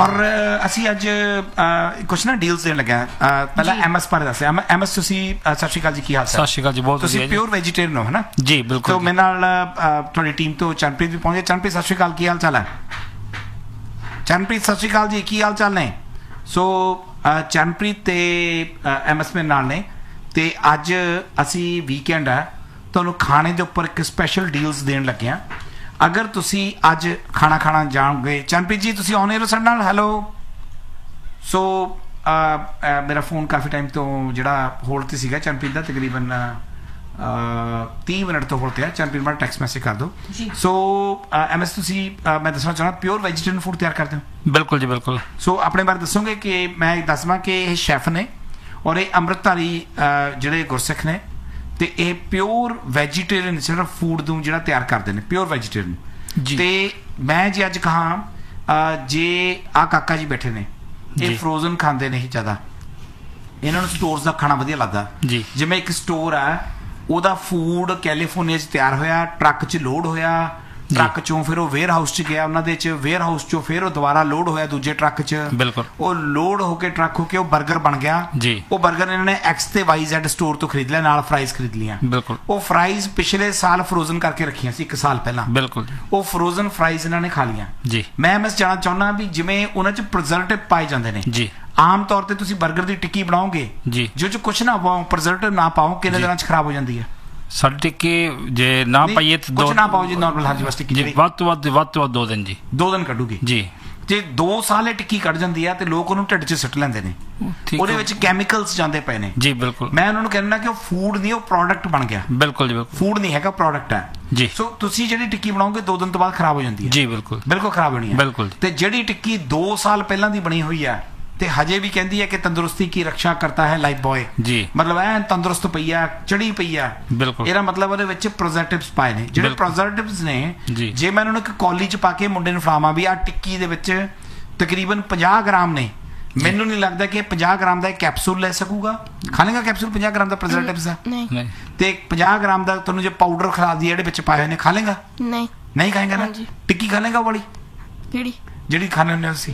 ਔਰ ਅਸੀਂ ਅੱਜ ਕੁਛ ਨਾ ਡੀਲਸ ਦੇਣ ਲੱਗੇ ਹਾਂ। ਪਹਿਲਾਂ ਐਮਐਸ ਬਾਰੇ ਦੱਸਿਆ। ਐਮਐਸ ਤੁਸੀਂ ਸਤਿ ਸ਼੍ਰੀ ਅਕਾਲ ਜੀ, ਕੀ ਹਾਲ ਚਾਲ? ਸਤਿ ਸ਼੍ਰੀ ਅਕਾਲ ਜੀ, ਬਹੁਤ ਤੁਸੀਂ ਵਧੀਆ ਪਿਓਰ ਵੈਜੀਟੇਰੀਅਨ ਹੋ, ਹੈ ਨਾ? ਜੀ ਬਿਲਕੁਲ। तो ਮੇਰੇ ਨਾਲ ਤੁਹਾਡੀ ਟੀਮ ਤੋਂ ਚਰਨਪ੍ਰੀਤ ਵੀ ਪਹੁੰਚੇ। ਚਰਨਪ੍ਰੀਤ ਸਤਿ ਸ਼੍ਰੀ ਅਕਾਲ, ਕੀ ਹਾਲ ਚਾਲ ਹੈ? ਚਰਨਪ੍ਰੀਤ ਸਤਿ ਸ਼੍ਰੀ ਅਕਾਲ ਜੀ, ਕੀ ਹਾਲ ਚਾਲ ਨੇ? ਸੋ ਚਰਨਪ੍ਰੀਤ ਤੇ ਐਮਐਸ ਮੇਰੇ ਨਾਲ ਨੇ ਤੇ ਅੱਜ ਅਸੀਂ ਵੀਕਐਂਡ ਹੈ, ਤੁਹਾਨੂੰ ਖਾਣੇ ਦੇ ਉੱਪਰ ਇੱਕ ਸਪੈਸ਼ਲ ਡੀਲਸ ਦੇਣ ਲੱਗੇ ਹਾਂ। ਅਗਰ ਤੁਸੀਂ ਅੱਜ ਖਾਣਾ ਜਾਓਗੇ, ਚਰਨਪ੍ਰੀਤ ਜੀ ਤੁਸੀਂ ਆਨ 에ਅਰ ਹੋ ਸਾਡੇ ਨਾਲ? ਹੈਲੋ। ਸੋ ਮੇਰਾ ਫੋਨ ਕਾਫੀ ਟਾਈਮ ਤੋਂ ਜਿਹੜਾ ਹੋਲਡ ਤੇ ਸੀਗਾ ਚਰਨਪ੍ਰੀਤ ਦਾ, ਤਕਰੀਬਨ 30 ਮਿੰਟ ਤੋਂ ਹੋਲਡ ਤੇ ਹੈ। ਚਰਨਪ੍ਰੀਤ ਮਾੜਾ ਟੈਕਸਟ ਮੈਸੇਜ ਕਰ ਦਿਓ। ਸੋ ਐਮਐਸ ਤੁਸੀਂ ਮੈਂ ਦੱਸਣਾ ਚਾਹੁੰਦਾ ਪਿਓਰ ਵੈਜੀਟੇਰੀਅਨ ਫੂਡ ਤਿਆਰ ਕਰਦੇ ਹੋ? ਬਿਲਕੁਲ ਜੀ ਬਿਲਕੁਲ। ਸੋ ਆਪਣੇ ਬਾਰੇ ਦੱਸੋਗੇ? ਕਿ ਮੈਂ ਦੱਸਵਾਂ ਕਿ ਇਹ ਸ਼ੈਫ ਨੇ ਔਰ ਇਹ ਅੰਮ੍ਰਿਤਧਾਰੀ ਜਿਹੜੇ ਗੁਰਸਿੱਖ ਨੇ ਤੇ ਇਹ ਪਿਓਰ ਵੈਜੀਟੇਰੀਅਨ ਜਿਹੜਾ ਫੂਡ ਨੂੰ ਜਿਹੜਾ ਤਿਆਰ ਕਰਦੇ ਨੇ, ਪਿਓਰ ਵੈਜੀਟੇਰੀਅਨ ਜੀ। ਤੇ ਮੈਂ ਜੇ ਅੱਜ ਕਹਾਂ ਜੇ ਆ ਕਾਕਾ ਜੀ ਬੈਠੇ ਨੇ, ਇਹ ਫਰੋਜ਼ਨ ਖਾਂਦੇ ਨੇ ਜ਼ਿਆਦਾ, ਇਹਨਾਂ ਨੂੰ ਸਟੋਰਸ ਦਾ ਖਾਣਾ ਵਧੀਆ ਲੱਗਦਾ ਜੀ। ਜਿਵੇਂ ਇੱਕ ਸਟੋਰ ਆ, ਉਹਦਾ ਫੂਡ ਕੈਲੀਫੋਰਨੀਆ 'ਚ ਤਿਆਰ ਹੋਇਆ, ਟਰੱਕ 'ਚ ਲੋਡ ਹੋਇਆ, ਟਰੱਕ ਚੋਂ ਫਿਰ ਉਹ ਵੇਅਰ ਹਾਊਸ 'ਚ ਗਿਆ, ਉਹਨਾਂ ਦੇ 'ਚ ਵੇਅਰ ਹਾਊਸ 'ਚੋਂ ਫਿਰ ਉਹ ਦੁਬਾਰਾ ਲੋਡ ਹੋਇਆ ਦੂਜੇ ਟਰੱਕ 'ਚ। ਬਿਲਕੁਲ। ਉਹ ਲੋਡ ਹੋ ਕੇ ਟਰੱਕ ਹੋ ਕੇ ਉਹ 버ਗਰ ਬਣ ਗਿਆ ਜੀ। ਉਹ 버ਗਰ ਇਹਨਾਂ ਨੇ ਐਕਸ ਤੇ ਵਾਈ ਜ਼ੈਡ ਸਟੋਰ ਤੋਂ ਖਰੀਦ ਲਿਆ, ਨਾਲ ਫਰਾਈਜ਼ ਖਰੀਦ ਲੀਆਂ। ਬਿਲਕੁਲ। ਉਹ ਫਰਾਈਜ਼ ਪਿਛਲੇ ਸਾਲ ਫਰੋਜ਼ਨ ਕਰਕੇ ਰੱਖੀਆਂ ਸੀ, 1 ਸਾਲ ਪਹਿਲਾਂ। ਬਿਲਕੁਲ। ਉਹ ਫਰੋਜ਼ਨ ਫਰਾਈਜ਼ ਇਹਨਾਂ ਨੇ ਖਾ ਲੀਆਂ ਜੀ। ਮੈਂ ਬਸ ਜਾਣਨਾ ਚਾਹੁੰਦਾ ਵੀ ਜਿਵੇਂ ਉਹਨਾਂ 'ਚ ਪ੍ਰੀਜ਼ਰਵੇਟਿਵ ਪਾਏ ਜਾਂਦੇ ਨੇ ਜੀ। ਆਮ ਤੌਰ ਤੇ ਤੁਸੀਂ 버ਗਰ ਦੀ ਟਿੱਕੀ ਬਣਾਓਗੇ ਜੀ, ਜੋ ਚ ਕੁਛ ਨਾ ਪਾਓ, ਪ੍ਰੀਜ਼ਰਵੇਟਿਵ ਨਾ ਪਾਓ, ਕਿੰਨੇ ਦਿਨਾਂ 'ਚ ਖਰਾਬ ਹੋ ਜਾਂਦੀ ਹੈ? ਸਾਡੀ ਟਿੱਕੀ ਜੇ ਨਾ ਪਾਈਏ ਤਾਂ ਕੁਛ ਨਾ ਪਾਓ ਜੀ, ਨਾਰਮਲ। ਹਾਂਜੀ ਬਸ ਟਿੱਕੀ ਜੀ ਵੱਧ ਤੋਂ ਵੱਧ 2 ਦਿਨ ਜੀ, 2 ਦਿਨ ਕੱਢੂਗੀ ਜੀ। ਤੇ 2 ਸਾਲ ਇਹ ਟਿੱਕੀ ਕੱਢ ਜਾਂਦੀ ਆ ਤੇ ਲੋਕ ਉਹਨੂੰ ਢਿੱਡ 'ਚ ਸੁੱਟ ਲੈਂਦੇ ਨੇ, ਉਹਦੇ ਵਿੱਚ ਕੈਮੀਕਲਸ ਜਾਂਦੇ ਪਏ ਨੇ ਜੀ। ਬਿਲਕੁਲ। ਮੈਂ ਉਹਨਾਂ ਨੂੰ ਕਹਿੰਦਾ ਕਿ ਉਹ ਫੂਡ ਨਹੀਂ, ਉਹ ਪ੍ਰੋਡਕਟ ਬਣ ਗਿਆ। ਬਿਲਕੁਲ ਜੀ ਬਿਲਕੁਲ। ਫੂਡ ਨਹੀਂ ਹੈਗਾ, ਪ੍ਰੋਡਕਟ ਹੈ ਜੀ। ਸੋ ਤੁਸੀਂ ਜਿਹੜੀ ਟਿੱਕੀ ਬਣਾਓਗੇ 2 ਦਿਨ ਤੋਂ ਬਾਅਦ ਖਰਾਬ ਹੋ ਜਾਂਦੀ ਹੈ ਜੀ। ਬਿਲਕੁਲ ਬਿਲਕੁਲ ਖਰਾਬ ਹੋਣੀ ਹੈ। ਬਿਲਕੁਲ। ਤੇ ਜਿਹੜੀ ਟਿੱਕੀ 2 ਸਾਲ ਪਹਿਲਾਂ ਦੀ ਬਣੀ ਹੋਈ ਆ ਤੇ ਹਜੇ ਵੀ ਕਹਿੰਦੀ ਹੈ ਕਿ ਤੰਦਰੁਸਤੀ ਕੀ ਰੱਖਿਆ ਕਰਤਾ ਹੈ ਲਾਈਫ ਬॉय ਜੀ, ਮਤਲਬ ਐ ਤੰਦਰੁਸਤ ਪਈ ਆ, ਚੜੀ ਪਈ ਆ। ਬਿਲਕੁਲ। ਇਹਦਾ ਮਤਲਬ ਉਹਦੇ ਵਿੱਚ ਪ੍ਰੋਜ਼ਰਵੇਟਿਵਸ ਪਾਏ ਨੇ। ਜਿਹੜੇ ਪ੍ਰੋਜ਼ਰਵੇਟਿਵਸ ਨੇ, ਜੇ ਮੈਂ ਉਹਨਾਂ ਨੂੰ ਇੱਕ ਕੌਲੀ 'ਚ ਪਾ ਕੇ ਮੁੰਡੇ ਨੂੰ ਫੜਾਵਾਂ ਵੀ ਆ ਟਿੱਕੀ ਦੇ ਵਿੱਚ ਤਕਰੀਬਨ 50 ਗ੍ਰਾਮ ਨੇ, ਮੈਨੂੰ ਨਹੀਂ ਲੱਗਦਾ ਕਿ 50 ਗ੍ਰਾਮ ਦਾ ਇੱਕ ਕੈਪਸੂਲ ਲੈ ਸਕੂਗਾ। ਖਾ ਲੇਗਾ ਕੈਪਸੂਲ 50 ਗ੍ਰਾਮ ਦਾ ਪ੍ਰੋਜ਼ਰਵੇਟਿਵਸ ਦਾ? ਨਹੀਂ। ਤੇ 50 ਗ੍ਰਾਮ ਦਾ ਤੁਹਾਨੂੰ ਜੇ ਪਾਊਡਰ ਖਿਲਾ ਦੀ ਜਿਹੜੇ ਵਿੱਚ ਪਾਏ ਹੋਏ ਨੇ, ਖਾ ਲੇਗਾ? ਨਹੀਂ। ਨਹੀਂ ਖਾਏਗਾ ਨਾ? ਟਿੱਕੀ ਖਾ ਲੇਗਾ ਵਾਲੀ ਕਿਹੜੀ ਜਿਹੜੀ ਖਾਣੇ ਹੁੰਦੇ ਅਸੀਂ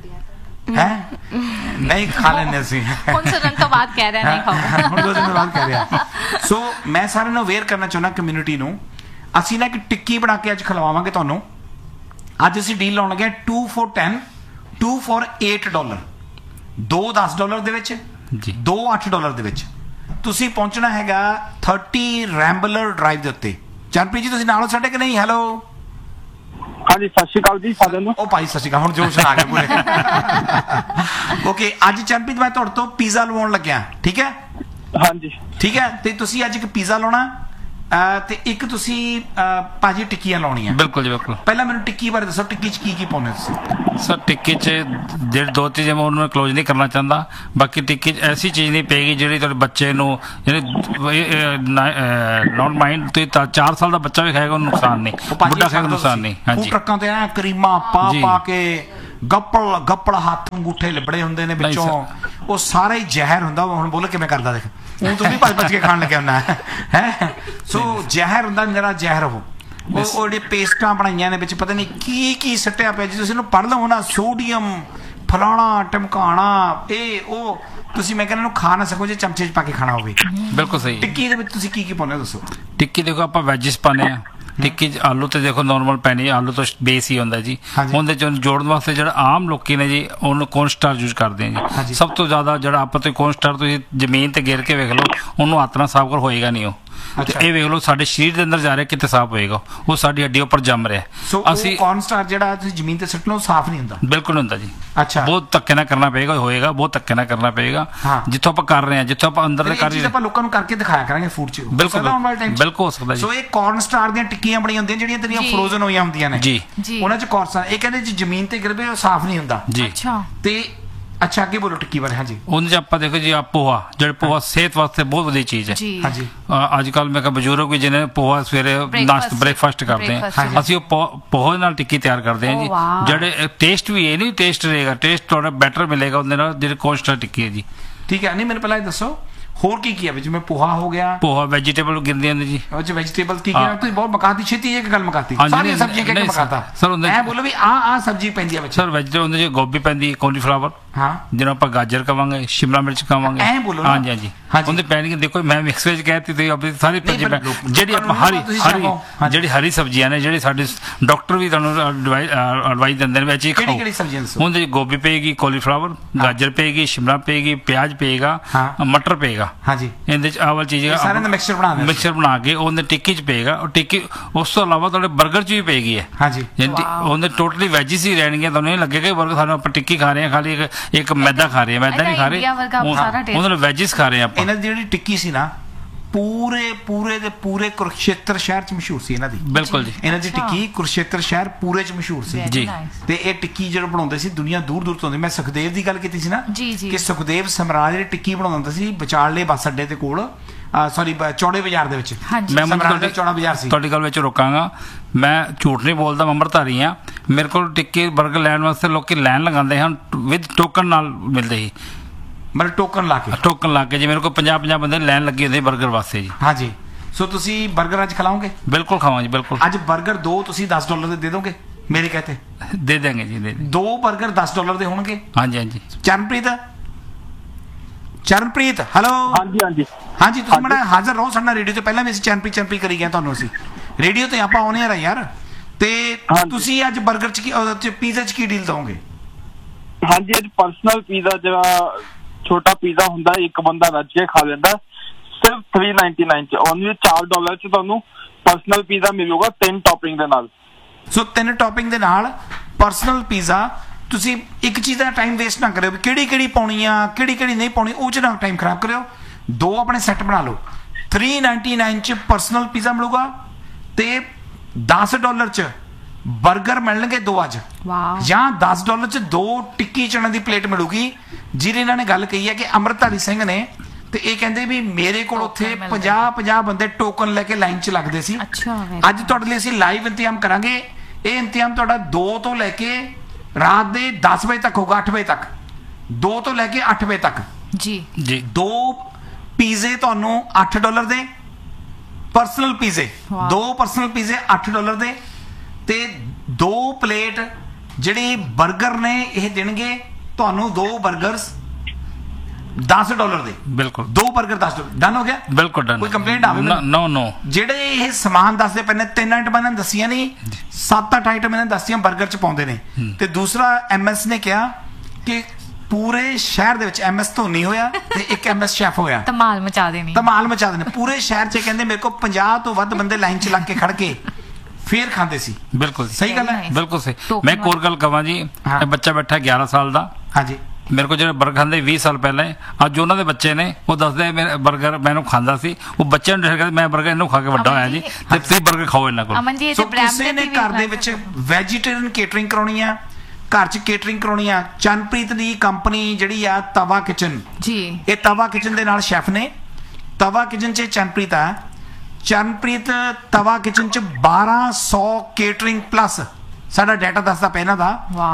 ਹੈ? ਨਹੀਂ ਖਾ ਲੈਂਦੇ ਅਸੀਂ। ਹੁਣ 2 ਦਿਨ ਤੋਂ ਬਾਅਦ ਕਹਿ ਰਿਹਾ ਨਹੀਂ ਖਾਊਗਾ, ਹੁਣ 2 ਦਿਨ ਤੋਂ ਬਾਅਦ ਕਹਿ ਰਿਹਾ। ਸੋ ਮੈਂ ਸਾਰਿਆਂ ਨੂੰ ਅਵੇਅਰ ਕਰਨਾ ਚਾਹੁੰਦਾ, ਕਮਿਊਨਿਟੀ ਨੂੰ। ਅਸੀਂ ਨਾ ਇੱਕ ਟਿੱਕੀ ਬਣਾ ਕੇ ਅੱਜ ਖਿਲਵਾਵਾਂਗੇ ਤੁਹਾਨੂੰ। ਅੱਜ ਅਸੀਂ ਡੀਲ ਲਾਉਣ ਲੱਗੇ 2 for $10, 2 for $8। 2 $10 ਦੇ ਵਿੱਚ ਜੀ, 2 $8 ਦੇ ਵਿੱਚ। ਤੁਸੀਂ ਪਹੁੰਚਣਾ ਹੈਗਾ 30 ਰੈਂਬਲਰ ਡਰਾਈਵ ਦੇ ਉੱਤੇ। ਚਰਨਪ੍ਰੀਤ ਜੀ ਤੁਸੀਂ ਨਾਲ ਹੋ ਸਾਡੇ ਕਿ ਨਹੀਂ? ਹੈਲੋ। ਹਾਂਜੀ ਸਤਿ ਸ਼੍ਰੀ ਅਕਾਲ ਜੀ ਸਾਰਿਆਂ ਨੂੰ। ਉਹ ਭਾਈ ਸਤਿ ਸ਼੍ਰੀ ਅਕਾਲ, ਹੁਣ ਜੋਸ਼ ਆ ਗਿਆ ਪੂਰੇ। ਓਕੇ, ਅੱਜ ਚਰਨਪ੍ਰੀਤ ਮੈਂ ਤੁਹਾਡੇ ਤੋਂ ਪੀਜ਼ਾ ਲਵਾਉਣ ਲੱਗਿਆ, ਠੀਕ ਹੈ? ਹਾਂਜੀ ਠੀਕ ਹੈ। ਤੇ ਤੁਸੀਂ ਅੱਜ ਇੱਕ ਪੀਜ਼ਾ ਲਾਉਣਾ ਤੇ ਇੱਕ ਤੁਸੀਂ ਭਾਜੀ ਟਿੱਕੀਆਂ ਲਾਉਣੀਆਂ। ਬਿਲਕੁਲ ਜੀ ਬਿਲਕੁਲ। ਪਹਿਲਾਂ ਮੈਨੂੰ ਟਿੱਕੀ ਬਾਰੇ ਦੱਸੋ, ਟਿੱਕੀ 'ਚ ਕੀ ਪਾਉਂਦੇ ਤੁਸੀਂ? ਸਰ ਟਿੱਕੀ 'ਚ ਜਿਹੜੇ 2 ਚੀਜ਼ਾਂ ਮੈਂ ਉਹਨਾਂ ਨੂੰ ਕਲੋਜ਼ ਨਹੀਂ ਕਰਨਾ ਚਾਹੁੰਦਾ। ਬਾਕੀ ਟਿੱਕੀ 'ਚ ਐਸੀ ਚੀਜ਼ ਨਹੀਂ ਪਏਗੀ ਜਿਹੜੀ ਤੁਹਾਡੇ ਬੱਚੇ ਨੂੰ, ਨੋਟ ਮਾਈਂਡ, ਤੇ 4 ਸਾਲ ਦਾ ਬੱਚਾ ਵੀ ਖਾਏਗਾ ਉਹਨੂੰ ਨੁਕਸਾਨ ਨਹੀਂ, ਬੁੱਢਾ ਖਾਏਗਾ ਨੁਕਸਾਨ ਨਹੀਂ। ਹਾਂਜੀ। ਟਰੱਕਾਂ ਤੇ ਐ ਕਰੀਮਾਂ ਪਾ ਕੇ ਗੱਪੜ ਹੱਥ ਅੰਗੂਠੇ ਲਿਬੜੇ ਹੁੰਦੇ ਨੇ ਵਿੱਚੋਂ, ਉਹ ਸਾਰਾ ਹੀ ਜ਼ਹਿਰ ਹੁੰਦਾ। ਹੁਣ ਬੋਲ ਕਿਵੇਂ ਕਰਦਾ ਦੇਖ, ਹੁਣ ਤੂੰ ਵੀ ਭੱਜ ਕੇ ਖਾਣ ਲੱਗਿਆ ਹੁੰਦਾ ਹੈ। ਸੋ ਜ਼ਹਿਰ ਹੁੰਦਾ, ਮੇਰਾ ਜ਼ਹਿਰ। ਉਹ ਜਿਹੜੇ ਪੇਸਟਾਂ ਬਣਾਈਆਂ ਨੇ ਵਿੱਚ ਪਤਾ ਨਹੀਂ ਕੀ ਸੱਟਿਆ ਪਿਆ। ਜੇ ਤੁਸੀਂ ਇਹਨੂੰ ਪੜ੍ਹ ਲਓ ਨਾ, ਸੋਡੀਅਮ ਫਲਾਣਾ ਟਮਕਾਣਾ, ਇਹ ਉਹ ਤੁਸੀਂ ਮੈਂ ਕਹਿੰਦਾ ਖਾ ਨਾ ਸਕੋ ਜੇ ਚਮਚੇ 'ਚ ਪਾ ਕੇ ਖਾਣਾ ਹੋਵੇ। ਬਿਲਕੁਲ ਸਹੀ। ਟਿੱਕੀ ਦੇ ਵਿੱਚ ਤੁਸੀਂ ਕੀ ਪਾਉਂਦੇ ਹੋ ਦੱਸੋ? ਟਿੱਕੀ ਦੇਖੋ ਆਪਾਂ ਵੈਜਿਸ ਪਾਉਂਦੇ ਹਾਂ ਟਿੱਕੀ 'ਚ। ਆਲੂ ਤੇ ਦੇਖੋ ਨੋਰਮਲ ਪੈਣੀ, ਆਲੂ ਤੋਂ ਬੇਸ ਹੀ ਹੁੰਦਾ ਜੀ। ਉਹਦੇ 'ਚ ਜੋੜਨ ਵਾਸਤੇ ਜਿਹੜਾ ਆਮ ਲੋਕੀ ਨੇ ਜੀ, ਉਹਨੂੰ ਕੋਰਨ ਸਟਾਰ ਯੂਜ਼ ਕਰਦੇ ਆ ਜੀ। ਸਭ ਤੋਂ ਜ਼ਿਆਦਾ ਜਿਹੜਾ ਆਪਾਂ ਤੇ ਕੋਰਨ ਸਟਾਰ ਤੁਸੀਂ ਜ਼ਮੀਨ ਤੇ ਗਿਰ ਕੇ ਵੇਖ ਲਓ, ਉਹਨੂੰ ਹੱਥ ਨਾਲ ਸਾਫ਼ ਕਰ ਹੋਏਗਾ ਨਹੀਂ ਉਹ। ਤੇ ਇਹ ਵੇਖ ਲਓ ਸਾਡੇ ਸਰੀਰ ਦੇ ਅੰਦਰ ਜਾ ਰਿਹਾ, ਕਿਤੇ ਸਾਫ਼ ਹੋਏਗਾ? ਉਹ ਸਾਡੀ ਹੱਡੀ ਉੱਪਰ ਜੰਮ ਰਿਹਾ। ਅਸੀਂ ਕੋਰਨ ਸਟਾਰ ਜਿਹੜਾ ਤੁਸੀਂ ਜ਼ਮੀਨ ਤੇ ਸੁੱਟ ਲਓ, ਸਾਫ਼ ਨਹੀਂ ਹੁੰਦਾ? ਬਿਲਕੁਲ ਹੁੰਦਾ ਜੀ। ਅੱਛਾ। ਬਹੁਤ ਧੱਕੇ ਨਾਲ ਕਰਨਾ ਪਏਗਾ, ਹੋਏਗਾ ਬਹੁਤ ਧੱਕੇ ਨਾਲ ਕਰਨਾ ਪਏਗਾ। ਜਿੱਥੋਂ ਆਪਾਂ ਕਰ ਰਹੇ ਹਾਂ, ਜਿੱਥੋਂ ਆਪਾਂ ਅੰਦਰ ਦੇ ਕਰ ਰਹੇ ਹਾਂ, ਆਪਾਂ ਲੋਕਾਂ ਨੂੰ ਕਰਕੇ ਦਿਖਾਇਆ ਕਰਾਂਗੇ ਫੂਡ 'ਚ। ਬਿਲਕੁਲ ਬਿਲਕੁਲ ਹੋ ਸਕਦਾ ਜੀ। ਸੋ ਇਹ ਕੋਰਨ ਸਟਾਰ ਦੀਆਂ ਟਿੱਕੀਆਂ ਬਣੀਆਂ ਹੁੰਦੀਆਂ ਜਿਹੜੀਆਂ ਤੇਰੀਆਂ ਫਰੋਜ਼ਨ ਹੋਈਆਂ ਹੁੰਦੀਆਂ ਨੇ ਜੀ, ਉਹਨਾਂ 'ਚ ਕੋਰਨ ਸਟਾਰ, ਇਹ ਕਹਿੰਦੇ ਜ਼ਮੀਨ ਤੇ ਗਿਰ ਪਏ ਉਹ ਸਾਫ਼ ਨਹੀਂ ਹੁੰਦਾ ਜੀ। ਅੱਛਾ। ਤੇ ਅੱਛਾ ਅੱਗੇ ਬੋਲੋ ਟਿੱਕੀ ਬਾਰੇ। ਹਾਂਜੀ। ਉਹਦੇ 'ਚ ਆਪਾਂ ਦੇਖੋ ਜੀ, ਪੋਹਾ, ਜਿਹੜਾ ਪੋਹਾ ਸਿਹਤ ਵਾਸਤੇ ਬਹੁਤ ਵਧੀਆ ਚੀਜ਼ ਹੈ। ਹਾਂਜੀ। ਅੱਜ ਕੱਲ੍ਹ ਮੈਂ ਕਿਹਾ ਬਜ਼ੁਰਗ ਵੀ ਜਿਹਨੇ ਪੋਹਾ ਸਵੇਰੇ ਨਾਸ਼ਤਾ ਬ੍ਰੇਕਫਾਸਟ ਕਰਦੇ ਹਾਂ, ਅਸੀਂ ਉਹ ਪੋਹੇ ਨਾਲ ਟਿੱਕੀ ਤਿਆਰ ਕਰਦੇ ਹਾਂ ਜੀ। ਜਿਹੜੇ ਟੇਸਟ ਵੀ ਇਹ ਨਹੀਂ ਟੇਸਟ ਰਹੇਗਾ, ਟੇਸਟ ਥੋੜਾ ਬੈਟਰ ਮਿਲੇਗਾ ਉਹਦੇ ਨਾਲ, ਜਿਹੜੀ ਕੋਰਨ ਸਟਾਰ ਟਿੱਕੀ ਹੈ ਜੀ। ਠੀਕ ਹੈ। ਨਹੀਂ ਮੈਨੂੰ ਪਹਿਲਾਂ ਇਹ ਦੱਸੋ, ਹੋਰ ਕੀ ਹੈ ਜਿਵੇਂ ਪੋਹਾ ਹੋ ਗਿਆ, ਪੋਹਾ ਵੈਜੀਟੇਬਲ ਗਿਣਦੇ ਨੇ ਜੀ, ਉਹ ਚ ਵੈਜੀਟੇਬਲ ਕੀ ਕੀ ਤੁਸੀਂ ਬਹੁਤ ਮਕਾਤੀ ਛੇਤੀ ਇੱਕ ਗੱਲ ਮਕਾਤੀ ਸਾਰੀਆਂ ਸਬਜ਼ੀਆਂ ਕਹਿ ਕੇ ਮਕਾਤਾ ਸਰ। ਐ ਬੋਲੋ ਵੀ ਆ ਸਬਜ਼ੀ ਪੈਂਦੀ ਹੈ ਵਿੱਚ ਸਰ ਵੈਜੀਟੇਬਲ ਉਹਦੇ ਚ ਗੋਭੀ ਪੈਂਦੀ, ਕਾਲੀਫਲਾਵਰ, ਹਾਂ ਜਿਹਨੂੰ ਆਪਾਂ ਗਾਜਰ ਕਵਾਂਗੇ, ਸ਼ਿਮਲਾ ਮਿਰਚ ਕਵਾਂਗੇ, ਐ ਬੋਲੋ ਹਾਂਜੀ ਹਾਂਜੀ ਉਹਦੇ ਪੈਣਗੇ। ਦੇਖੋ ਮੈਂ ਮਿਕਸ ਵਿੱਚ ਕਹਿਤੀ ਤੇ ਆਪਣੀ ਸਾਰੀ ਜਿਹੜੀ ਆਪਾਂ ਜਿਹੜੀ ਹਰੀ ਸਬਜ਼ੀਆਂ ਨੇ, ਜਿਹੜੇ ਸਾਡੇ ਡਾਕਟਰ ਵੀ ਤੁਹਾਨੂੰ ਐਡਵਾਈਸ ਦਿੰਦੇ ਨੇ ਵਿੱਚ ਹੀ ਖਾਓ। ਉਹਦੇ ਚ ਗੋਭੀ ਪਏਗੀ, ਕਾਲੀਫਲਾਵਰ, ਗਾਜਰ ਪਏਗੀ, ਸ਼ਿਮਲਾ ਪਏਗੀ, ਪਿਆਜ਼ ਪਏਗਾ, ਮਟਰ ਪਏਗਾ, ਹਾਂਜੀ ਇਹਦੇ ਚ ਆਹ ਵਾਲੀ ਚੀਜ਼ ਸਾਰਿਆਂ ਦਾ ਮਿਕਸਚਰ ਬਣਾ ਕੇ ਉਹਦੇ ਟਿੱਕੀ ਚ ਪਏਗਾ। ਉਹ ਟਿੱਕੀ ਉਸ ਤੋਂ ਇਲਾਵਾ ਤੁਹਾਡੇ 버ਗਰ ਚ ਵੀ ਪਏਗੀ ਹੈ, ਹਾਂਜੀ ਉਹਦੇ ਟੋਟਲੀ ਵੈਜਿਸ ਹੀ ਰਹਿਣਗੀਆਂ। ਤੁਹਾਨੂੰ ਇਹ ਲੱਗੇਗਾ 버ਗਰ ਸਾਨੂੰ ਆਪਾਂ ਟਿੱਕੀ ਖਾ ਰਹੇ ਹਾਂ, ਖਾਲੀ ਇੱਕ ਮੈਦਾ ਖਾ ਰਹੇ ਹਾਂ, ਮੈਦਾ ਨਹੀਂ ਖਾ ਰਹੇ, ਉਹਨਾਂ ਨੂੰ ਵੈਜਿਸ ਖਾ ਰਹੇ ਹਾਂ ਆਪਾਂ। ਇਹਨਾਂ ਦੀ ਜਿਹੜੀ ਟਿੱਕੀ ਸੀ ਨਾ ਪੂਰੇ ਕੁਰੂਕਸ਼ੇਤਰ ਸ਼ਹਿਰ ਚ ਮਸ਼ਹੂਰ ਸੀ ਇਹਨਾਂ ਦੀ, ਬਿਲਕੁਲ ਜੀ। ਇਹਨਾਂ ਦੀ ਟਿੱਕੀ ਕੁਰੂਕਸ਼ੇਤਰ ਸ਼ਹਿਰ ਪੂਰੇ ਚ ਮਸ਼ਹੂਰ ਸੀ ਜੀ। ਤੇ ਇਹ ਟਿੱਕੀ ਜਦੋਂ ਬਣਾਉਂਦੇ ਸੀ ਦੁਨੀਆ ਦੂਰ ਦੂਰ ਤੋਂ ਆਉਂਦੀ। ਮੈਂ ਸੁਖਦੇਵ ਦੀ ਗੱਲ ਕੀਤੀ ਸੀ ਨਾ ਕਿ ਸੁਖਦੇਵ ਸਮਰਾਜ ਜਿਹੜੀ ਟਿੱਕੀ ਬਣਾਉਂਦਾ ਸੀ ਵਿਚਾਲੇ ਬੱਸ ਅੱਡੇ ਦੇ ਕੋਲ, ਸੌਰੀ ਚੌੜੇ ਬਾਜ਼ਾਰ ਦੇ ਵਿੱਚ। ਮੈਂ ਚੌੜਾ ਬਾਜ਼ਾਰ ਸੀ। ਤੁਹਾਡੀ ਗੱਲ ਵਿੱਚ ਰੋਕਾਂਗਾ, ਮੈਂ ਝੂਠ ਨਹੀਂ ਬੋਲਦਾ, ਮੈਂ ਅੰਮ੍ਰਿਤਧਾਰੀ ਹਾਂ। ਮੇਰੇ ਕੋਲ ਟਿੱਕੀ 버ਗਰ ਲੈਣ ਵਾਸਤੇ ਲੋਕੀ ਲਾਈਨ ਲਗਾਉਂਦੇ ਹਨ, ਵਿਦ ਟੋਕਨ ਨਾਲ ਮਿਲਦੇ ਸੀ, ਮਤਲਬ ਟੋਕਨ ਲਾ ਕੇ ਜੀ। ਮੇਰੇ ਕੋਲ 50 ਬੰਦੇ ਲਾਈਨ ਲੱਗੀ ਹੁੰਦੀ 버ਗਰ ਵਾਸਤੇ ਜੀ। ਹਾਂਜੀ, ਸੋ ਤੁਸੀਂ 버ਗਰ ਅੱਜ ਖਿਲਾਓਗੇ? ਬਿਲਕੁਲ ਖਾਵਾਂ ਜੀ, ਬਿਲਕੁਲ। ਅੱਜ 버ਗਰ 2 ਤੁਸੀਂ $10 ਦੇ ਦੋਗੇ ਮੇਰੇ ਕਹਤੇ? ਦੇ ਦੇਂਗੇ ਜੀ, ਦੇ 2 버ਗਰ $10 ਦੇ ਹੋਣਗੇ। ਹਾਂਜੀ ਹਾਂਜੀ। ਚਰਨਪ੍ਰੀਤ ਹੈਲੋ। ਹਾਂਜੀ ਤੁਸੀਂ ਬੜਾ ਹਾਜ਼ਰ ਰਹੋ ਸਾਡੇ ਨਾਲ ਰੇਡੀਓ ਤੇ। ਪਹਿਲਾਂ ਵੀ ਅਸੀਂ ਚਰਨਪ੍ਰੀਤ ਕਰੀ ਗਏ ਤੁਹਾਨੂੰ, ਅਸੀਂ ਰੇਡੀਓ ਤੇ ਆਪਾਂ ਆਉਣੇ ਆ ਯਾਰ। ਤੇ ਤੁਸੀਂ ਅੱਜ 버ਗਰ ਚ ਪੀਜ਼ਾ ਚ ਕੀ ਡੀਲ ਦੋਗੇ? ਹਾਂਜੀ, ਅੱਜ ਪਰਸਨਲ ਪੀਜ਼ਾ ਜਿਹੜਾ ਛੋਟਾ ਪੀਜ਼ਾ ਹੁੰਦਾ, ਇੱਕ ਬੰਦਾ ਰੱਜ ਕੇ ਖਾ ਲੈਂਦਾ, ਸਿਰਫ $3.99 ਚ, ਓਨਲੀ $4 ਚ ਤੁਹਾਨੂੰ ਪਰਸਨਲ ਪੀਜ਼ਾ ਮਿਲੂਗਾ 3 ਟੌਪਿੰਗ ਦੇ ਨਾਲ। ਸੋ 3 ਟੌਪਿੰਗ ਦੇ ਨਾਲ ਪਰਸਨਲ ਪੀਜ਼ਾ। ਤੁਸੀਂ ਇੱਕ ਚੀਜ਼ ਦਾ ਟਾਈਮ ਵੇਸਟ ਨਾ ਕਰਿਓ ਵੀ ਕਿਹੜੀ ਪਾਉਣੀ ਆ, ਕਿਹੜੀ ਨਹੀਂ ਪਾਉਣੀ, ਉਹ ਚ ਨਾ ਟਾਈਮ ਖਰਾਬ ਕਰਿਓ। 2 ਆਪਣੇ ਸੈੱਟ ਬਣਾ ਲਓ। $3.99 ਚ ਪਰਸਨਲ ਪੀਜ਼ਾ ਮਿਲੂਗਾ ਤੇ $10 ਚ 버ਗਰ ਮਿਲਣਗੇ 2 ਅੱਜ, ਜਾਂ $10 ਚ 2 ਟਿੱਕੀ ਚਨੇ ਦੀ ਪਲੇਟ ਮਿਲੂਗੀ। ਜਿਹਦੇ ਇਹਨਾਂ ਨੇ ਗੱਲ ਕਹੀ ਹੈ ਕਿ ਅੰਮ੍ਰਿਤਧਾਰੀ ਸਿੰਘ ਨੇ, ਤੇ ਇਹ ਕਹਿੰਦੇ ਵੀ ਮੇਰੇ ਕੋਲ ਉੱਥੇ 50 ਬੰਦੇ ਟੋਕਨ ਲੈ ਕੇ ਲਾਈਨ 'ਚ ਲੱਗਦੇ ਸੀ। ਅੱਜ ਤੁਹਾਡੇ ਲਈ ਅਸੀਂ ਲਾਈਵ ਇੰਤਜ਼ਾਮ ਕਰਾਂਗੇ। ਇਹ ਇੰਤਜ਼ਾਮ ਤੁਹਾਡਾ 2 ਤੋਂ ਲੈ ਕੇ ਰਾਤ ਦੇ 10 ਵਜੇ ਤੱਕ ਹੋਊਗਾ, 8 ਵਜੇ ਤੱਕ, 2 ਤੋਂ ਲੈ ਕੇ 8 ਵਜੇ ਤੱਕ ਜੀ। 2 ਪੀਜ਼ੇ ਤੁਹਾਨੂੰ $8 ਦੇ, ਪਰਸਨਲ ਪੀਜ਼ੇ 2 ਪਰਸਨਲ ਪੀਜ਼ੇ $8 ਦੇ, ਤੇ 2 ਪਲੇਟ ਜਿਹੜੀ 버ਗਰ ਨੇ ਇਹ ਦੇਣਗੇ ਤੁਹਾਨੂੰ 2 버ਗਰਸ $10 ਦੇ। ਬਿਲਕੁਲ 2 버ਗਰ $10। ਡਨ ਹੋ ਗਿਆ? ਬਿਲਕੁਲ ਡਨ। ਕੋਈ ਕੰਪਲੇਂਟ ਆਵੇ? ਨੋ। ਜਿਹੜੇ ਇਹ ਸਮਾਨ ਦੱਸਦੇ ਪਏ ਨੇ 3 ਆਈਟਮਾਂ ਇਹਨਾਂ ਨੇ ਦੱਸੀਆਂ ਨਹੀਂ, 7-8 ਆਈਟਮ ਇਹਨਾਂ ਨੇ ਦੱਸੀਆਂ 버ਗਰ ਚ ਪਾਉਂਦੇ ਨੇ। ਤੇ ਦੂਸਰਾ MS ਨੇ ਕਿਹਾ ਕਿ ਪੂਰੇ ਸ਼ਹਿਰ ਦੇ ਵਿੱਚ MS ਧੋਨੀ ਹੋਇਆ ਤੇ ਇੱਕ MS ਸ਼ੈਫ ਹੋਇਆ, ਧਮਾਲ ਮਚਾ ਦੇਣੀ ਪੂਰੇ ਸ਼ਹਿਰ ਚ। ਕਹਿੰਦੇ ਮੇਰੇ ਕੋਲ 50 ਤੋਂ ਵੱਧ ਬੰਦੇ ਲਾਈਨ ਚ ਲੱਗ ਕੇ ਖੜ ਕੇ ਫੇਰ ਖਾਂਦੇ ਸੀ। ਬਿਲਕੁਲ ਸਹੀ ਗੱਲ ਹੈ, ਬਿਲਕੁਲ ਸਹੀ। ਮੈਂ ਇੱਕ ਹੋਰ ਗੱਲ ਕਹਾਂ ਜੀ, ਬੱਚਾ ਬੈਠਾ 11 ਸਾਲ ਦਾ, ਹਾਂਜੀ, ਮੇਰੇ ਕੋਲ ਜਿਹੜੇ 버ਗਰ ਖਾਂਦੇ 20 ਸਾਲ ਪਹਿਲਾਂ, ਅੱਜ ਉਹਨਾਂ ਦੇ ਬੱਚੇ ਨੇ, ਉਹ ਦੱਸਦੇ ਮੇਰੇ 버ਗਰ ਮੈਨੂੰ ਖਾਂਦਾ ਸੀ, ਉਹ ਬੱਚਿਆਂ ਨੂੰ ਦੇਖ ਕੇ ਮੈਂ 버ਗਰ ਇਹਨੂੰ ਖਾ ਕੇ ਵੱਡਾ ਹੋਇਆ ਜੀ, ਤੇ ਤੁਸੀਂ 버ਗਰ ਖਾਓ ਇਹਨਾਂ ਕੋਲ। ਸੋ ਕਿਸੇ ਨੇ ਘਰ ਦੇ ਵਿੱਚ ਵੈਜੀਟੇਰੀਅਨ ਕੇਟਰਿੰਗ ਕਰਾਉਣੀ ਆ, ਘਰ ਚ ਕੇਟਰਿੰਗ ਕਰਾਉਣੀ ਆ, ਚੰਨਪ੍ਰੀਤ ਦੀ ਕੰਪਨੀ ਜਿਹੜੀ ਆ ਤਵਾ ਕਿਚਨ ਜੀ, ਇਹ ਤਵਾ ਕਿਚਨ ਦੇ ਨਾਲ ਸ਼ੈਫ ਨੇ। ਤਵਾ ਕਿਚਨ ਚ ਚੰਨਪ੍ਰੀਤ ਆ, ਚਰਨਪ੍ਰੀਤ ਤਵਾ ਕਿਚਨ ਚ 1200 ਕੇਟਰਿੰਗ ਪਲੱਸ, ਸਾਡਾ ਡਾਟਾ ਦੱਸਦਾ ਪਹਿਲਾਂ ਦਾ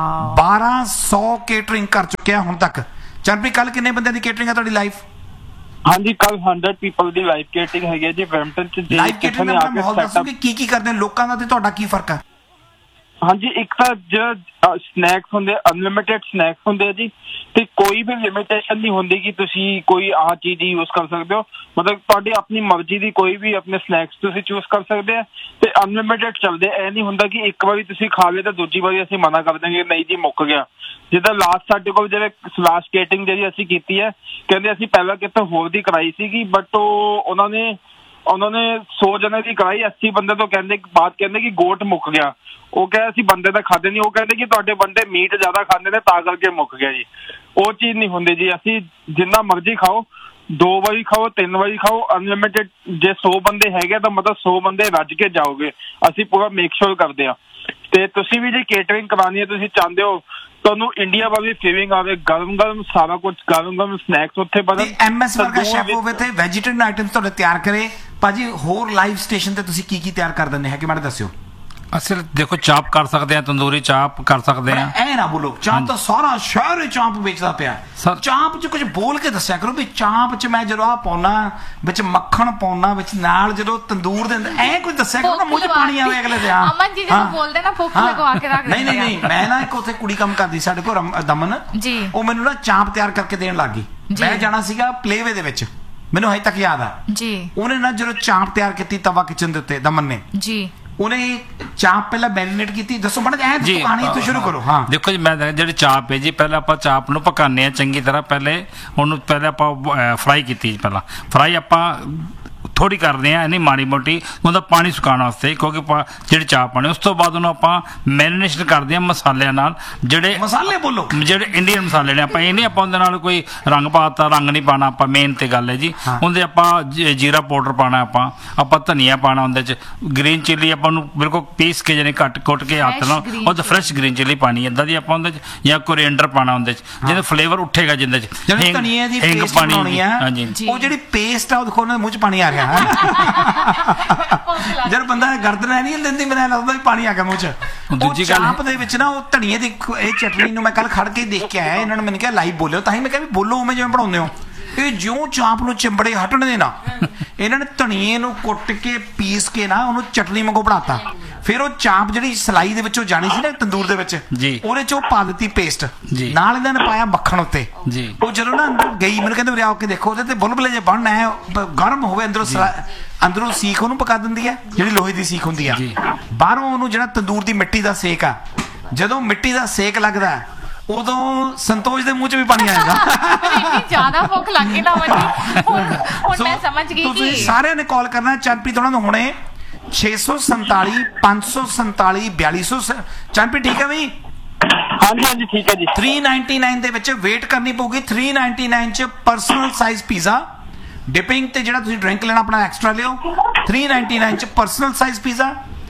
1200 ਕੇਟਰਿੰਗ ਕਰ ਚੁੱਕਿਆ ਹੁਣ ਤੱਕ। ਚਰਨਪ੍ਰੀਤ ਕੱਲ ਕਿੰਨੇ ਬੰਦਿਆਂ ਦੀ ਕੇਟਰਿੰਗ ਆ ਤੁਹਾਡੀ ਲਾਈਵ? ਹਾਂਜੀ, ਕੱਲ 100 ਪੀਪਲ ਦੀ ਲਾਈਵ ਕੇਟਰਿੰਗ ਹੈਗੀ ਜੀ ਬਰੈਂਪਟਨ ਚ। ਲਾਈਵ ਕੇਟਰਿੰਗ ਦਾ ਮਾਹੌਲ ਦੱਸੋ ਕਿ ਕੀ ਕਰਦੇ ਨੇ ਲੋਕਾਂ ਦਾ ਤੇ ਤੁਹਾਡਾ ਕੀ ਫਰਕ ਆ? ਹਾਂਜੀ, ਇੱਕ ਤਾਂ ਜੋ ਸਨੈਕਸ ਹੁੰਦੇ ਅਨਲਿਮਿਟਿਡ ਸਨੈਕਸ ਹੁੰਦੇ ਆ ਜੀ, ਤੇ ਕੋਈ ਵੀ ਲਿਮਿਟੇਸ਼ਨ ਨਹੀਂ ਹੁੰਦੀ ਕਿ ਤੁਸੀਂ ਕੋਈ ਆਹ ਚੀਜ਼ ਯੂਜ਼ ਕਰ ਸਕਦੇ ਹੋ। ਮਤਲਬ ਤੁਹਾਡੀ ਆਪਣੀ ਮਰਜ਼ੀ ਦੀ ਕੋਈ ਵੀ ਆਪਣੇ ਸਨੈਕਸ ਤੁਸੀਂ ਚੂਜ਼ ਕਰ ਸਕਦੇ ਆ, ਤੇ ਅਨਲਿਮਿਟਿਡ ਚੱਲਦੇ। ਇਹ ਨਹੀਂ ਹੁੰਦਾ ਕਿ ਇੱਕ ਵਾਰੀ ਤੁਸੀਂ ਖਾ ਲਿਆ ਤਾਂ ਦੂਜੀ ਵਾਰੀ ਅਸੀਂ ਮਨਾ ਕਰ ਦਾਂਗੇ ਨਹੀਂ ਜੀ ਮੁੱਕ ਗਿਆ। ਜਿੱਦਾਂ ਲਾਸਟ ਸਾਡੇ ਕੋਲ ਜਿਹੜੇ ਲਾਸਟ ਕੇਟਰਿੰਗ ਜਿਹੜੀ ਅਸੀਂ ਕੀਤੀ ਹੈ, ਕਹਿੰਦੇ ਅਸੀਂ ਪਹਿਲਾਂ ਕਿਤੇ ਹੋਰ ਦੀ ਕਰਾਈ ਸੀਗੀ, ਬਟ ਉਹਨਾਂ ਨੇ 100 ਜਣੇ ਦੀ ਕਰਾਈ, 80 ਬੰਦੇ ਤੋਂ ਕਹਿੰਦੇ ਕਿ ਗੋਟ ਮੁੱਕ ਗਿਆ। ਉਹ ਕਹੇ ਅਸੀਂ ਬੰਦੇ ਤਾਂ ਖਾਦੇ ਨਹੀਂ, ਉਹ ਕਹਿੰਦੇ ਕਿ ਤੁਹਾਡੇ ਬੰਦੇ ਮੀਟ ਜ਼ਿਆਦਾ ਖਾਂਦੇ ਨੇ ਤਾਂ ਕਰਕੇ ਮੁੱਕ ਗਿਆ ਜੀ। ਉਹ ਚੀਜ਼ ਨਹੀਂ ਹੁੰਦੀ ਜੀ। ਅਸੀਂ ਜਿੰਨਾ ਮਰਜ਼ੀ ਖਾਓ, 2 ਵਾਰੀ ਖਾਓ, 3 ਵਾਰੀ ਖਾਓ, ਅਨਲਿਮਿਟਿਡ। ਜੇ 100 ਬੰਦੇ ਹੈਗੇ ਤਾਂ ਮਤਲਬ 100 ਬੰਦੇ ਰੱਜ ਕੇ ਜਾਓਗੇ, ਅਸੀਂ ਪੂਰਾ ਮੇਕ ਸ਼ੋਰ ਕਰਦੇ ਆ। ਤੇ ਤੁਸੀਂ ਵੀ ਜੇ ਕੇਟਰਿੰਗ ਕਰਾਉਣੀ ਹੈ, ਤੁਸੀਂ ਚਾਹੁੰਦੇ ਹੋ ਤੁਹਾਨੂੰ ਇੰਡੀਆ ਵਾਲੀ ਫੀਲਿੰਗ ਆਵੇ, ਗਰਮ ਸਾਰਾ ਕੁਝ, ਗਰਮ ਸਨੈਕਸ ਉੱਥੇ ਬਣਨ। MS ਵਰਗਾ ਸ਼ੈਫ ਹੋਵੇ ਤੇ ਵੈਜੀਟੇਰੀਅਨ ਆਈਟਮਸ ਤੁਹਾਡੇ ਤਿਆਰ ਕਰੇ। ਭਾਜੀ ਹੋਰ ਲਾਈਵ ਸਟੇਸ਼ਨ ਤੇ ਤੁਸੀਂ ਕੀ ਤਿਆਰ ਕਰ ਦਿੰਦੇ ਹੈਗੇ, ਮੈਨੂੰ ਦੱਸਿਓ। ਅਸਲ ਦੇਖੋ ਚਾਪ ਕਰ ਸਕਦੇ ਆ, ਤੰਦੂਰੀ ਚਾਪ ਕਰ ਸਕਦੇ ਆ। ਐ ਨਾ ਬੋਲੋ ਚਾਂਪ ਤਾਂ ਸਾਰਾ ਸ਼ਹਿਰ ਹੀ ਚਾਂਪ ਵੇਚਦਾ ਪਿਆ। ਸਰ ਚਾਂਪ 'ਚ ਕੁਝ ਬੋਲ ਕੇ ਦੱਸਿਆ ਕਰੋ ਵੀ ਚਾਂਪ 'ਚ ਮੈਂ ਜਦੋਂ ਆ ਪਾਉਣਾ ਵਿੱਚ ਮੱਖਣ ਪਾਉਣਾ ਵਿੱਚ ਨਾਲ ਜਦੋਂ ਤੰਦੂਰ ਦੇ ਅੰਦਰ ਐ ਕੁਝ ਦੱਸਿਆ ਕਰੋ ਨਾ, ਮੂੰਹ 'ਚ ਪਾਣੀ ਆਵੇ ਅਗਲੇ ਦੇ। ਹਾਂ ਅਮਨ ਜੀ ਜਦੋਂ ਬੋਲਦੇ ਨਾ ਭੁੱਖ ਲਗਵਾ ਕੇ ਰੱਖ ਦਿੰਦੇ। ਨਹੀਂ ਮੈਂ ਨਾ ਇੱਕ ਉੱਥੇ ਕੁੜੀ ਕੰਮ ਕਰਦੀ ਸਾਡੇ ਕੋਲ ਦਮਨ ਜੀ, ਉਹ ਮੈਨੂੰ ਨਾ ਚਾਂਪ ਤਿਆਰ ਕਰਕੇ ਦੇਣ ਲੱਗ ਗਈ। ਮੈਂ ਜਾਣਾ ਸੀਗਾ ਪਲੇਵੇ ਦੇ ਵਿੱਚ, ਮੈਨੂੰ ਹਜੇ ਤੱਕ ਯਾਦ ਆ ਜੀ। ਉਹਨੇ ਨਾ ਜਦੋਂ ਚਾਂਪ ਤਿਆਰ ਕੀਤੀ ਤਵਾ ਕਿਚਨ ਦੇ ਉੱਤੇ ਦਮਨ ਨੇ ਜੀ, ਉਹਨੇ ਚਾਂਪ ਪਹਿਲਾਂ ਮੈਰੀਨੇਟ ਕੀਤੀ। ਦੱਸੋ ਬੜਾ ਐ ਕਹਾਣੀ ਤੋਂ ਸ਼ੁਰੂ ਕਰੋ। ਹਾਂ ਦੇਖੋ ਜੀ, ਮੈਂ ਜਿਹੜੀ ਚਾਪ ਹੈ ਜੀ, ਪਹਿਲਾਂ ਆਪਾਂ ਚਾਪ ਨੂੰ ਪਕਾਉਂਦੇ ਆ ਚੰਗੀ ਤਰ੍ਹਾਂ। ਪਹਿਲੇ ਆਪਾਂ ਫਰਾਈ ਕੀਤੀ ਜੀ। ਪਹਿਲਾਂ ਫਰਾਈ ਆਪਾਂ ਥੋੜੀ ਕਰਦੇ ਆ, ਨਹੀਂ ਮਾੜੀ ਮੋਟੀ ਉਹਦਾ ਪਾਣੀ ਸੁਕਾਉਣ ਵਾਸਤੇ, ਕਿਉਂਕਿ ਜਿਹੜੀ ਚਾਪ ਪਾਣੀ। ਉਸ ਤੋਂ ਬਾਅਦ ਉਹਨੂੰ ਆਪਾਂ ਮੈਰੀਨੇਸ਼ਨ ਕਰਦੇ ਆ ਮਸਾਲਿਆਂ ਨਾਲ। ਜਿਹੜੇ ਮਸਾਲੇ ਬੋਲੋ, ਜਿਹੜੇ ਇੰਡੀਅਨ ਮਸਾਲੇ ਨੇ, ਆਪਾਂ ਇਹ ਨਹੀਂ ਆਪਾਂ ਉਹਦੇ ਨਾਲ ਕੋਈ ਰੰਗ ਪਾਤਾ, ਰੰਗ ਨਹੀਂ ਪਾਣਾ ਆਪਾਂ। ਮੇਨ ਤੇ ਗੱਲ ਹੈ ਜੀ, ਉਹਦੇ ਆਪਾਂ ਜੀਰਾ ਪਾਊਡਰ ਪਾਣਾ, ਆਪਾਂ ਧਨੀਆ ਪਾਣਾ, ਉਹਦੇ ਚ ਗ੍ਰੀਨ ਚਿੱਲੀ ਆਪਾਂ ਨੂੰ ਬਿਲਕੁਲ ਪੀਸ ਕੇ ਜਿਹਨੇ ਕੁੱਟ ਕੇ ਹੱਥ ਨਾਲ, ਉਹ ਫਰੈਸ਼ ਗ੍ਰੀਨ ਚਿੱਲੀ ਪਾਣੀ ਇਦਾਂ ਦੀ ਆਪਾਂ ਉਹਦੇ ਚ, ਜਾਂ ਕੋਰੀਐਂਡਰ ਪਾਣਾ ਉਹਦੇ ਚ, ਜਿਹਦੇ ਫਲੇਵਰ ਉੱਠੇਗਾ ਜਿੰਦੇ ਚ। ਧਨੀਆ ਦੀ ਪੇਸਟ ਬਣਾਉਣੀ ਆ, ਉਹ ਜਿਹੜੀ ਪੇਸਟ ਆ ਉਹ ਦੇਖੋ ਉਹਨਾਂ ਦੇ ਮੂੰਹ ਚ ਪਾਣੀ ਆ ਰਿਹਾ ਜਦ ਬੰਦਾ ਗਰਦਨ ਨਹੀਂ ਹਿਲਦੀ, ਮੈਨੂੰ ਲੱਗਦਾ ਵੀ ਪਾਣੀ ਆ ਗਿਆ ਮੂੰਹ ਚ। ਦੂਜੀ ਚਾਂਪ ਦੇ ਵਿੱਚ ਨਾ ਉਹ ਧਨੀਏ ਦੀ ਇਹ ਚਟਨੀ ਨੂੰ ਮੈਂ ਕੱਲ ਖੜ ਕੇ ਦੇਖ ਕੇ ਆਇਆ। ਇਹਨਾਂ ਨੇ ਮੈਨੂੰ ਕਿਹਾ ਲਾਈਵ ਬੋਲਿਓ, ਤਾਂ ਹੀ ਮੈਂ ਕਿਹਾ ਵੀ ਬੋਲੋ ਉਵੇਂ ਜਿਵੇਂ ਬਣਾਉਂਦੇ ਹੋ। ਇਹ ਜਿਉਂ ਚਾਂਪ ਨੂੰ ਚਿੰਬੜੇ ਹਟਣ ਦੇ ਨਾ, ਇਹਨਾਂ ਨੇ ਧਨੀਏ ਨੂੰ ਕੁੱਟ ਕੇ ਪੀਸ ਕੇ ਨਾ ਉਹਨੂੰ ਚਟਨੀ ਵਾਂਗੂ ਬਣਾਤਾ। ਫਿਰ ਉਹ ਚਾਂਪ ਜਿਹੜੀ ਸਲਾਈ ਦੇ ਵਿੱਚੋਂ ਜਾਣੀ ਸੀ ਨਾ ਤੰਦੂਰ ਦੇ ਵਿੱਚ, ਉਹਦੇ ਚ ਉਹ ਪਾ ਦਿੱਤੀ ਪੇਸਟ, ਨਾਲ ਇਹਨਾਂ ਨੇ ਪਾਇਆ ਮੱਖਣ ਉੱਤੇ। ਉਹ ਜਦੋਂ ਨਾ ਅੰਦਰ ਗਈ, ਮੈਨੂੰ ਕਹਿੰਦੇ ਉਰੇ ਆ ਕੇ ਦੇਖੋ, ਉਹਦੇ ਤੇ ਬੁਲਬੁਲੇ ਜੇ ਬਣਨਾ ਹੈ, ਗਰਮ ਹੋਵੇ ਅੰਦਰੋਂ ਸੀਖ ਉਹਨੂੰ ਪਕਾ ਦਿੰਦੀ ਹੈ, ਜਿਹੜੀ ਲੋਹੇ ਦੀ ਸੀਖ ਹੁੰਦੀ ਆ। ਬਾਹਰੋਂ ਉਹਨੂੰ ਜਿਹੜਾ ਤੰਦੂਰ ਦੀ ਮਿੱਟੀ ਦਾ ਸੇਕ ਆ, ਜਦੋਂ ਮਿੱਟੀ ਦਾ ਸੇਕ ਲੱਗਦਾ ਉਦੋਂ ਸੰਤੋਸ਼ ਦੇ ਮੂੰਹ 'ਚ ਵੀ ਪਾਣੀ ਆਏਗਾ। ਜ਼ਿਆਦਾ ਭੁੱਖ ਲੱਗੀ ਨਾ ਮੈਨੂੰ, ਹੁਣ ਮੈਂ ਸਮਝ ਗਈ ਕਿ ਤੁਸੀਂ ਸਾਰਿਆਂ ਨੇ ਕਾਲ ਕਰਨਾ। ਚੰਪੀ ਥੋੜਾ ਹੁਣੇ 647 547 4200। ਚੰਪੀ ਠੀਕ ਹੈ ਬਈ? ਹਾਂਜੀ ਠੀਕ ਹੈ ਜੀ। 399 ਦੇ ਵਿੱਚ ਵੇਟ ਕਰਨੀ ਪਊਗੀ। 399 ਚ ਪਰਸਨਲ ਸਾਈਜ਼ ਪੀਜ਼ਾ ਡਿਪਿੰਗ ਤੇ ਜਿਹੜਾ ਤੁਸੀਂ ਡਰਿੰਕ ਲੈਣਾ ਆਪਣਾ ਐਕਸਟਰਾ ਲਿਓ। 399 ਚ ਪਰਸਨਲ ਸਾਈਜ਼ ਪੀਜ਼ਾ।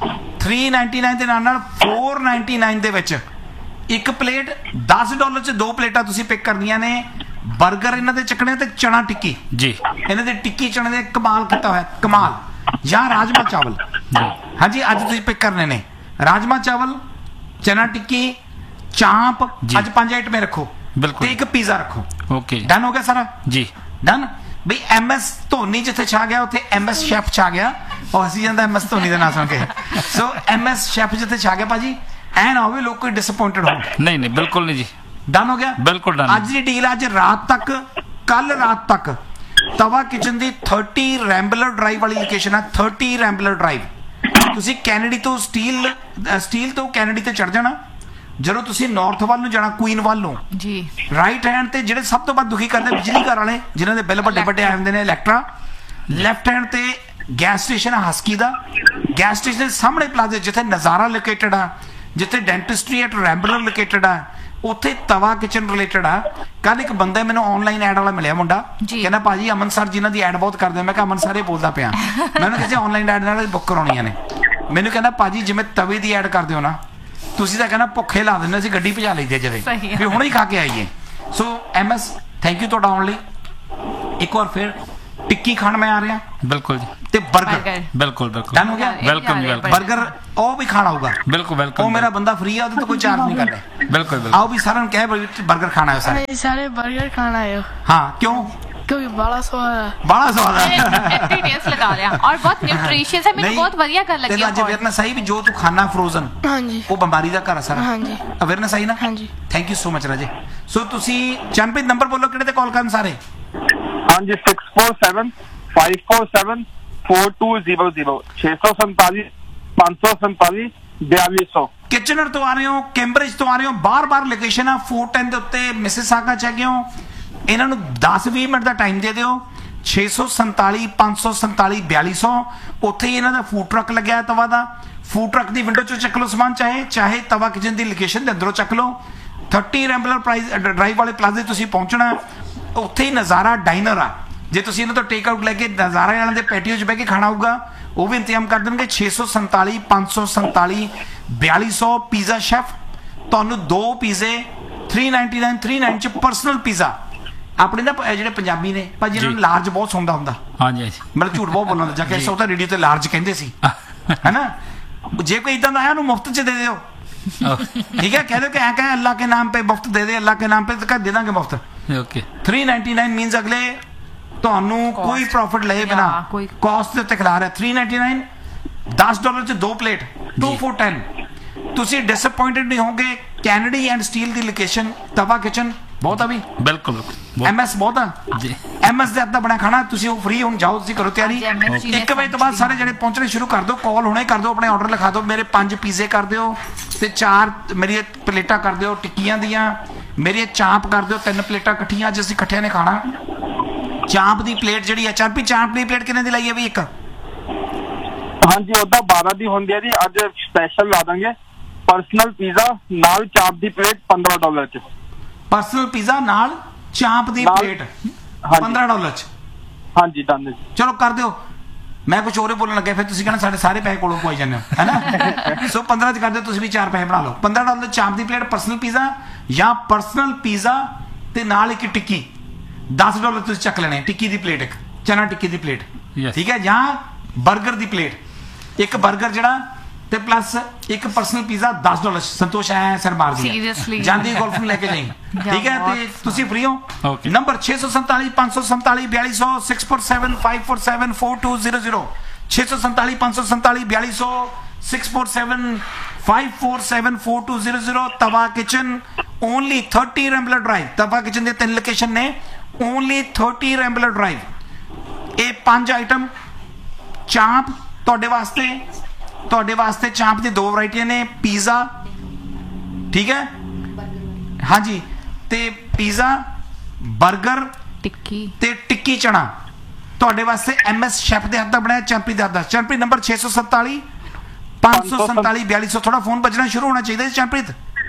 399 ਦੇ ਨਾਲ 499 ਦੇ ਵਿੱਚ ਇੱਕ ਪਲੇਟ। $10 ਚ 2 ਪਲੇਟਾਂ ਤੁਸੀਂ ਪਿਕ ਕਰਨੀਆਂ ਨੇ। 버ਗਰ ਇਹਨਾਂ ਦੇ ਚੱਕਣੇ ਤੇ ਚਨਾ ਟਿੱਕੀ ਜੀ, ਇਹਨਾਂ ਦੇ ਟਿੱਕੀ ਚਨੇ ਦੇ ਕਮਾਲ ਕੀਤਾ ਹੋਇਆ, ਕਮਾਲ। ਜਾਂ ਰਾਜਮਾ ਚਾਵਲ। ਹਾਂਜੀ ਅੱਜ ਤੁਸੀਂ ਪਿਕ ਕਰਨੇ ਨੇ ਰਾਜਮਾ ਚਾਵਲ, ਚਨਾ ਟਿੱਕੀ, ਚਾਂਪ। ਅੱਜ 5 ਆਈਟਮਾਂ ਰੱਖੋ ਤੇ ਇੱਕ ਪੀਜ਼ਾ ਰੱਖੋ। ਓਕੇ, ਡਨ ਹੋ ਗਿਆ ਸਾਰਾ ਜੀ? ਡਨ ਬਈ। MS ਧੋਨੀ ਜਿੱਥੇ ਛਾ ਗਿਆ ਉੱਥੇ MS ਸ਼ੈਫ ਛਾ ਗਿਆ। ਉਹ ਹੱਸੀ ਜਾਂਦਾ MS ਧੋਨੀ ਦਾ ਨਾਂ ਸੁਣ ਕੇ। ਸੋ MS ਸ਼ੈਫ ਜਿੱਥੇ ਛਾ ਗਿਆ ਭਾਜੀ, ਐ ਨਾ ਹੋਵੇ ਲੋਕ ਕੋਈ ਡਿਸਅਪਾਇੰਟਡ ਹੋ। ਨਹੀਂ ਬਿਲਕੁਲ ਨਹੀਂ ਜੀ, ਡਨ ਹੋ ਗਿਆ, ਬਿਲਕੁਲ ਡਨ। ਅੱਜ ਦੀ ਡੀਲ, ਅੱਜ ਰਾਤ ਤੱਕ, ਕੱਲ ਰਾਤ ਤੱਕ ਤਵਾ ਕਿਚਨ ਦੀ 30 ਰੈਂਬਲਰ ਡਰਾਈਵ ਵਾਲੀ ਲੋਕੇਸ਼ਨ ਹੈ। 30 ਰੈਂਬਲਰ ਡਰਾਈਵ। ਤੁਸੀਂ ਕੈਨੇਡੀ ਤੋਂ ਸਟੀਲ ਤੋਂ ਕੈਨੇਡੀ ਤੇ ਚੜ ਜਾਣਾ। ਜਦੋਂ ਤੁਸੀਂ ਨਾਰਥ ਵੱਲ ਨੂੰ ਜਾਣਾ, ਕੁਈਨ ਵੱਲ ਨੂੰ ਜੀ, ਰਾਈਟ ਹੈਂਡ ਤੇ ਜਿਹੜੇ ਸਭ ਤੋਂ ਵੱਧ ਦੁਖੀ ਕਰਦੇ ਬਿਜਲੀ ਘਰ ਵਾਲੇ, ਜਿਨ੍ਹਾਂ ਦੇ ਬਿੱਲ ਵੱਡੇ ਵੱਡੇ ਆਏ ਹੁੰਦੇ ਨੇ, ਇਲੈਕਟਰਾ। ਲੈਫਟ ਹੈਂਡ ਤੇ ਗੈਸ ਸਟੇਸ਼ਨ ਹੈ ਹਸਕੀ ਦਾ। ਗੈਸ ਸਟੇਸ਼ਨ ਦੇ ਸਾਹਮਣੇ ਪਲਾਜ਼ੇ ਜਿੱਥੇ ਨਜ਼ਾਰਾ ਲੋਕੇਟਡ ਆ, ਜਿੱਥੇ ਡੈਂਟਿਸਟਰੀ ਐਟ ਰੈਂਬਲਰ ਲੋਕੇਟਡ ਆ, ਉੱਥੇ ਤਵਾ ਕਿਚਨ ਰਿਲੇਟਡ ਆ। ਕੱਲ ਇੱਕ ਬੰਦਾ ਮੈਨੂੰ ਆਨਲਾਈਨ ਐਡ ਵਾਲਾ ਮਿਲਿਆ, ਮੁੰਡਾ ਕਹਿੰਦਾ ਭਾਜੀ ਅਮਨ ਸਰ ਜਿਨ੍ਹਾਂ ਦੀ ਐਡ ਬਹੁਤ ਕਰਦੇ। ਮੈਂ ਕਿਹਾ ਅਮਨ ਸਰ ਇਹ ਬੋਲਦਾ ਪਿਆ। ਮੈਨੂੰ ਕਿਸੇ ਆਨਲਾਈਨ ਐਡ ਨਾਲ ਬੁੱਕ ਕਰਾਉਣੀਆਂ ਨੇ। ਮੈਨੂੰ ਕਹਿੰਦਾ ਭਾਜੀ ਜਿਵੇਂ ਤਵੇ ਦੀ ਐਡ ਕਰਦੇ ਹੋ ਨਾ ਤੁਸੀਂ, ਤਾਂ ਕਹਿੰਦਾ ਭੁੱਖੇ ਲਾ ਦਿੰਦੇ, ਅਸੀਂ ਗੱਡੀ ਭਜਾ ਲਈਦੇ ਜਦੇ ਵੀ ਹੁਣੇ ਹੀ ਖਾ ਕੇ ਆਈਏ। ਸੋ MS ਥੈਂਕ ਯੂ ਤੁਹਾਡਾ ਆਉਣ ਲਈ। ਇੱਕ ਵਾਰ ਫਿਰ ਟਿੱਕੀ ਖਾਣ ਮੈਂ ਆ ਰਿਹਾ। ਬਿਲਕੁਲ ਜੀ। ਤੇ 버ਗਰ ਬਿਲਕੁਲ ਡਨ ਹੋ ਗਿਆ। ਵੈਲਕਮ ਜੀ, ਵੈਲਕਮ। 버ਗਰ ਉਹ ਵੀ ਖਾਣਾ ਹੋਊਗਾ। ਬਿਲਕੁਲ ਉਹ ਮੇਰਾ ਬੰਦਾ ਫ੍ਰੀ ਆ, ਉਹਦੇ ਤੋਂ ਕੋਈ ਚਾਰਜ ਨਹੀਂ ਕਰਦਾ। ਬਿਲਕੁਲ ਆਓ ਵੀ ਸਾਰਿਆਂ ਨੂੰ ਕਹੇ 버ਗਰ ਖਾਣਾ ਹੈ। ਸਾਰੇ 버ਗਰ ਖਾਣਾ ਹੈ। ਹਾਂ ਕਿਉਂ? क्योंकि बड़ा स्वाद है, बड़ा स्वाद है। टेस्ट लगा लिया और बहुत न्यूट्रिशियस है। मैंने बहुत बढ़िया कर लगी। आज अवेयरनेस आई भी जो तू खाना फ्रोजन, हां जी, वो बीमारी ਦਾ ਘਰ ਸਾਰਾ। हां जी, अवेयरनेस आई ना। हां जी, थैंक यू सो मच राजे। सो ਤੁਸੀਂ ਚੈਂਪੀਅਨ ਨੰਬਰ ਬੋਲੋ ਕਿਹੜੇ ਤੇ ਕਾਲ ਕਰਨ ਸਾਰੇ। हां जी 647 547 4200 647 547 4200। ਕਿਚਨਰ ਤੋਂ ਆ ਰਹੇ ਹੋ, ਕੈਂਬਰਿਜ ਤੋਂ ਆ ਰਹੇ ਹੋ, ਬਾਰ-ਬਾਰ ਲੋਕੇਸ਼ਨ ਆ 410 ਦੇ ਉੱਤੇ ਮਿਸਿਸਾਗਾ ਚ ਹੈਗੇ ਹੋ। ਇਹਨਾਂ ਨੂੰ 10-20 ਮਿੰਟ ਦਾ ਟਾਈਮ ਦੇ ਦਿਓ। 647 547 4200 ਉੱਥੇ ਹੀ ਇਹਨਾਂ ਦਾ ਫੂਡ ਟਰੱਕ ਲੱਗਿਆ ਤਵਾ ਦਾ। ਫੂਡ ਟਰੱਕ ਦੀ ਵਿੰਡੋ ਚੋਂ ਚੱਕ ਲਓ ਸਮਾਨ, ਚਾਹੇ ਤਵਾ ਕਿਚਨ ਦੀ ਲੋਕੇਸ਼ਨ ਦੇ ਅੰਦਰੋਂ ਚੱਕ ਲਓ। 30 ਰੈਂਬਲਰ ਡਰਾਈਵ ਵਾਲੇ ਪਲਾਜ਼ੇ ਤੁਸੀਂ ਪਹੁੰਚਣਾ। ਉੱਥੇ ਹੀ ਨਜ਼ਾਰਾ ਡਾਈਨਰ ਆ। ਜੇ ਤੁਸੀਂ ਇਹਨਾਂ ਤੋਂ ਟੇਕ ਆਊਟ ਲੈ ਕੇ ਨਜ਼ਾਰਾ ਇਹਨਾਂ ਦੇ ਪੈਟੀਓ 'ਚ ਬਹਿ ਕੇ ਖਾਣਾ ਹੋਊਗਾ, ਉਹ ਵੀ ਇੰਤਜ਼ਾਮ ਕਰ ਦੇਣਗੇ। 647 547 4200 ਪੀਜ਼ਾ ਸ਼ੈਫ। ਤੁਹਾਨੂੰ 2 ਪੀਜ਼ੇ 399 ਚ ਪਰਸਨਲ ਪੀਜ਼ਾ। ਆਪਣੇ ਨਾ ਜਿਹੜੇ ਪੰਜਾਬੀ ਨੇ ਭਾਜੀ ਇਹਨਾਂ ਨੂੰ ਲਾਰਜ ਬਹੁਤ ਸੁਣਦਾ ਹੁੰਦਾ। ਹਾਂਜੀ ਮਤਲਬ ਝੂਠ ਬਹੁਤ ਬੋਲਣਾ ਜਾ ਕੇ ਸੌ ਤਾਂ ਰੇਡੀਓ ਤੇ ਲਾਰਜ ਕਹਿੰਦੇ ਸੀ, ਹੈਨਾ। जे कोई इतना आया मुफ्त च दे दो, ठीक है, कह दो कि कहें अल्लाह के नाम पे मुफ्त दे दे, अल्लाह के नाम पे तो दे देंगे मुफ्त। ओके 399 मीनस अगले ਤੁਹਾਨੂੰ ਕੋਈ ਪ੍ਰੋਫਿਟ ਲਏ ਬਿਨਾ ਕਾਸਟ ਦੇ ਉੱਤੇ ਖਿਲਾ ਰਿਹਾ। 399 $10 ਚ 2 ਪਲੇਟ 2 for 10। ਤੁਸੀਂ ਡਿਸਅਪਾਇੰਟਡ ਨਹੀਂ ਹੋਗੇ। Kennedy and steel the location ਤਵਾ ਕਿਚਨ ਬਹੁਤ ਆ ਵੀ, ਬਿਲਕੁਲ MS ਬਹੁਤ ਆ ਜੀ। MS ਦੇ ਹੱਥ ਦਾ ਬਣਾ ਖਾਣਾ ਤੁਸੀਂ ਉਹ ਫ੍ਰੀ। ਹੁਣ ਜਾਓ ਤੁਸੀਂ ਕਰੋ ਤਿਆਰੀ। 1 ਵਜੇ ਤੋਂ ਬਾਅਦ ਸਾਰੇ ਜਿਹੜੇ ਪਹੁੰਚਣੇ ਸ਼ੁਰੂ ਕਰ ਦਿਓ, ਕਾਲ ਹੁਣੇ ਕਰ ਦਿਓ, ਆਪਣੇ ਆਰਡਰ ਲਿਖਾ ਦਿਓ। ਮੇਰੇ 5 ਪੀਜ਼ੇ ਕਰ ਦਿਓ ਤੇ 4 ਮੇਰੀਆਂ ਪਲੇਟਾਂ ਕਰ ਦਿਓ ਟਿੱਕੀਆਂ ਦੀਆਂ, ਮੇਰੀਆਂ ਚਾਂਪ ਕਰ ਦਿਓ 3 ਪਲੇਟਾਂ ਇਕੱਠੀਆਂ, ਅੱਜ ਅਸੀਂ ਇਕੱਠਿਆਂ ਨੇ ਖਾਣਾ। ਚਾਂਪ ਦੀ ਪਲੇਟ ਜਿਹੜੀ ਹੈ ਚਾਂਪੀ ਚਾਂਪ ਦੀ ਪਲੇਟ ਕਿੰਨੇ ਦੀ ਲਾਈ ਹੈ ਵੀ ਇੱਕ? ਹਾਂਜੀ ਉਹਦਾ 12 ਦੀ ਹੁੰਦੀ ਹੈ ਜੀ, ਅੱਜ ਸਪੈਸ਼ਲ ਲਾ ਦਾਂਗੇ। ਪਰਸਨਲ ਪੀਜ਼ਾ ਨਾਲ ਚਾਂਪ ਦੀ ਪਲੇਟ $15 ਚ। ਪਰਸਨਲ ਪੀਜ਼ਾ ਨਾਲ ਚਾਂਪ ਦੀ ਪਲੇਟ $15 ਚ। ਹਾਂਜੀ ਡਨ। ਚਲੋ ਕਰ ਦਿਓ। ਮੈਂ ਕੁਝ ਹੋਰ ਬੋਲਣ ਲੱਗਾ, ਫਿਰ ਤੁਸੀਂ ਕਹਿਣਾ ਸਾਡੇ ਸਾਰੇ ਪੈਸੇ ਕੋਲੋਂ ਪਵਾਈ ਜਾਂਦੇ ਹੋ, ਹੈ ਨਾ। ਸੋ 15 ਚ ਕਰ ਦਿਓ, ਤੁਸੀਂ ਵੀ 4 ਪੈਸੇ ਬਣਾ ਲਓ। $15 ਚਾਂਪ ਦੀ ਪਲੇਟ ਪਰਸਨਲ ਪੀਜ਼ਾ, ਜਾਂ ਪਰਸਨਲ ਪੀਜ਼ਾ ਤੇ ਨਾਲ ਇੱਕ ਟਿੱਕੀ $10 ਤੁਸੀਂ ਚੱਕ ਲੈਣੇ। ਟਿੱਕੀ ਦੀ ਪਲੇਟ, ਇੱਕ ਚਨਾ ਟਿੱਕੀ ਦੀ ਪਲੇਟ, ਠੀਕ ਹੈ, ਜਾਂ 버ਗਰ ਦੀ ਪਲੇਟ, ਇੱਕ 버ਗਰ ਜਿਹੜਾ ਤੇ ਪਲੱਸ ਇੱਕ ਪਰਸਨਲ ਪੀਜ਼ਾ $10। ਸੰਤੋਸ਼ ਆਇਆ ਸਰ ਮਾਰ ਦਿਆ ਸੀਰੀਅਸਲੀ ਜਾਂਦੀ ਗੋਲਫ ਨੂੰ ਲੈ ਕੇ ਜਾਈਂ, ਠੀਕ ਹੈ। ਤੇ ਤੁਸੀਂ ਫ੍ਰੀ ਹੋ। ਨੰਬਰ 647 547 4200 647 547 4200 647 547 4200 647 547 4200। ਤਵਾ ਕਿਚਨ ਓਨਲੀ 30 ਰੈਂਬਲਰ ਡਰਾਈਵ। ਤਵਾ ਕਿਚਨ ਦੇ 3 ਲੋਕੇਸ਼ਨ ਨੇ, ਓਨਲੀ 30 ਰੈਂਬਲਰ ਡਰਾਈਵ। ਇਹ 5 ਆਈਟਮ ਚਾਂਪ ਤੁਹਾਡੇ ਵਾਸਤੇ ਚਾਂਪ ਦੀ 2 ਵੈਰਾਈਟੀਆਂ ਨੇ, ਪੀਜ਼ਾ, ਠੀਕ ਹੈ, ਹਾਂਜੀ, ਤੇ ਪੀਜ਼ਾ, 버ਗਰ, ਟਿੱਕੀ ਤੇ ਟਿੱਕੀ ਚਨਾ ਤੁਹਾਡੇ ਵਾਸਤੇ MS ਸ਼ੈਫ ਦੇ ਹੱਥ ਦਾ ਬਣਾਇਆ, ਚੰਪੀ ਦੇ ਹੱਥ ਦਾ। ਚੰਪੀ ਨੰਬਰ 647 547 4200। ਥੋੜਾ ਫੋਨ ਵੱਜਣਾ ਸ਼ੁਰੂ ਹੋਣਾ ਚਾਹੀਦਾ ਜੀ ਚੰਪ੍ਰੀਤ।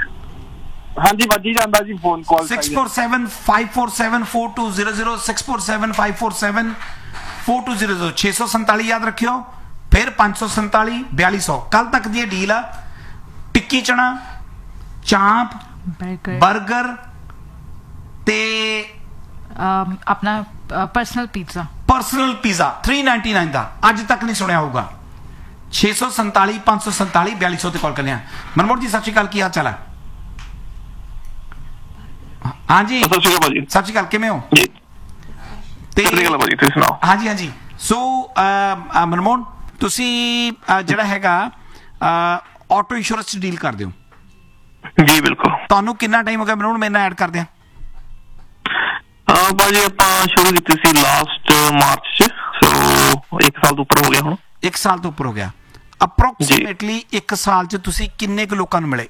ਹਾਂਜੀ ਵੱਜੀ ਜਾਂਦਾ ਜੀ ਫੋਨ ਕਾਲ। 647 547 4200 647 547 4200 647 ਯਾਦ ਰੱਖਿਓ, ਫਿਰ 547 4200। ਕੱਲ ਤੱਕ ਦੀ ਡੀਲ ਆ। ਟਿੱਕੀ ਚਨਾ, ਚਾਂਪ, 버ਗਰ ਤੇ ਆਪਣਾ ਪਰਸਨਲ ਪੀਜ਼ਾ। ਪਰਸਨਲ ਪੀਜ਼ਾ 399 ਦਾ ਅੱਜ ਤੱਕ ਨਹੀਂ ਸੁਣਿਆ ਹੋਊਗਾ। 647 547 4200 ਤੇ ਕਾਲ ਕਰਨੇ ਆ। ਮਨਮੋਹਨ ਜੀ ਸਤਿ ਸ਼੍ਰੀ ਅਕਾਲ, ਕੀ ਹਾਲ ਚਾਲ ਹੈ? ਹਾਂਜੀ ਸਤਿ ਸ਼੍ਰੀ ਅਕਾਲ ਭਾਜੀ। ਸਤਿ ਸ਼੍ਰੀ ਅਕਾਲ, ਕਿਵੇਂ ਹੋ? ਜੀ ਤੇ ਸਤਿ ਸ਼੍ਰੀ ਅਕਾਲ ਭਾਜੀ, ਤੁਸੀਂ ਸੁਣਾਓ? ਹਾਂਜੀ ਹਾਂਜੀ। ਸੋ ਮਨਮੋਹਨ, ਤੁਸੀਂ ਜਿਹੜਾ ਹੈਗਾ ਆਟੋ ਇੰਸ਼ੋਰੈਂਸ ਚ ਡੀਲ ਕਰਦੇ ਹੋ? ਜੀ ਬਿਲਕੁਲ। ਤੁਹਾਨੂੰ ਕਿੰਨਾ ਟਾਈਮ ਹੋ ਗਿਆ ਮਨਮੋਹਨ ਮੇਰੇ ਨਾਲ ਐਡ ਕਰਦੇ ਆ? ਭਾਜੀ ਆਪਾਂ ਸ਼ੁਰੂ ਕੀਤੀ ਸੀ ਲਾਸਟ ਮਾਰਚ ਚ, ਸੋ 1 ਸਾਲ ਤੋਂ ਉੱਪਰ ਹੋ ਗਿਆ ਹੁਣ। 1 ਸਾਲ ਤੋਂ ਉੱਪਰ ਹੋ ਗਿਆ। ਅਪਰੋਕਸੀਮੇਟਲੀ 1 ਸਾਲ ਚ ਤੁਸੀਂ ਕਿੰਨੇ ਕੁ ਲੋਕਾਂ ਨੂੰ ਮਿਲੇ?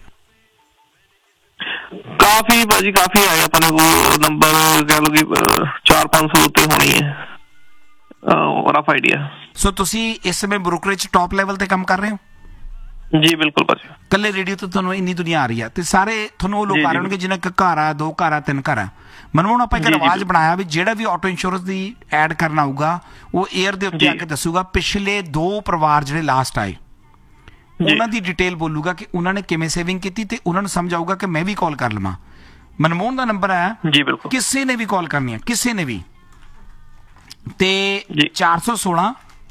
ਕਾਫੀ ਭਾਜੀ, ਕਾਫੀ ਆਏ ਆਪਣੇ ਕੋਲ ਨੰਬਰ, ਕਹਿ ਲਓ ਕਿ 400-500 ਉੱਤੇ ਹੋਣੀ ਹੈ, ਰਫ ਆਈਡੀਆ। ਸੋ ਤੁਸੀਂ ਇਸ ਸਮੇਂ ਬ੍ਰੋਕਰੇਜ ਟੌਪ ਲੈਵਲ ਤੇ ਕੰਮ ਕਰ ਰਹੇ ਹੋ? ਜੀ ਬਿਲਕੁਲ ਭਾਜੀ। ਕੱਲੇ ਰੇਡੀਓ ਤੋਂ ਤੁਹਾਨੂੰ ਇੰਨੀ ਦੁਨੀਆ ਆ ਰਹੀ ਹੈ, ਤੇ ਸਾਰੇ ਤੁਹਾਨੂੰ ਉਹ ਲੋਕ ਆ ਰਹੇ ਹੋਣਗੇ ਜਿਹਨਾਂ ਇੱਕ ਘਰ ਆ, 2 ਘਰ ਆ, 3 ਘਰ ਆ। ਮਨਮੋਹਨ ਆਪਾਂ ਇੱਕ ਰਿਵਾਜ ਬਣਾਇਆ ਵੀ ਜਿਹੜਾ ਵੀ ਆਟੋ ਇੰਸ਼ੋਰੈਂਸ ਦੀ ਐਡ ਕਰਨਾ ਆਊਗਾ ਉਹ 에ਅਰ ਦੇ ਉੱਤੇ ਆ ਕੇ ਦੱਸੂਗਾ ਪਿਛਲੇ 2 ਪਰਿਵਾਰ ਜਿਹੜੇ ਲਾਸਟ ਆਏ ਉਹਨਾਂ ਦੀ ਡਿਟੇਲ ਬੋਲੂਗਾ ਕਿ ਉਹਨਾਂ ਨੇ ਕਿਵੇਂ ਸੇਵਿੰਗ ਕੀਤੀ, ਤੇ ਉਹਨਾਂ ਨੂੰ ਸਮਝ ਆਊਗਾ ਕਿ ਮੈਂ ਵੀ ਕਾਲ ਕਰ ਲਵਾਂ। ਮਨਮੋਹਨ ਦਾ ਨੰਬਰ ਹੈ ਜੀ ਬਿਲਕੁਲ, ਕਿਸੇ ਨੇ ਵੀ ਕਾਲ ਕਰਨੀ ਹੈ, ਕਿਸੇ ਨੇ ਵੀ, ਤੇ 416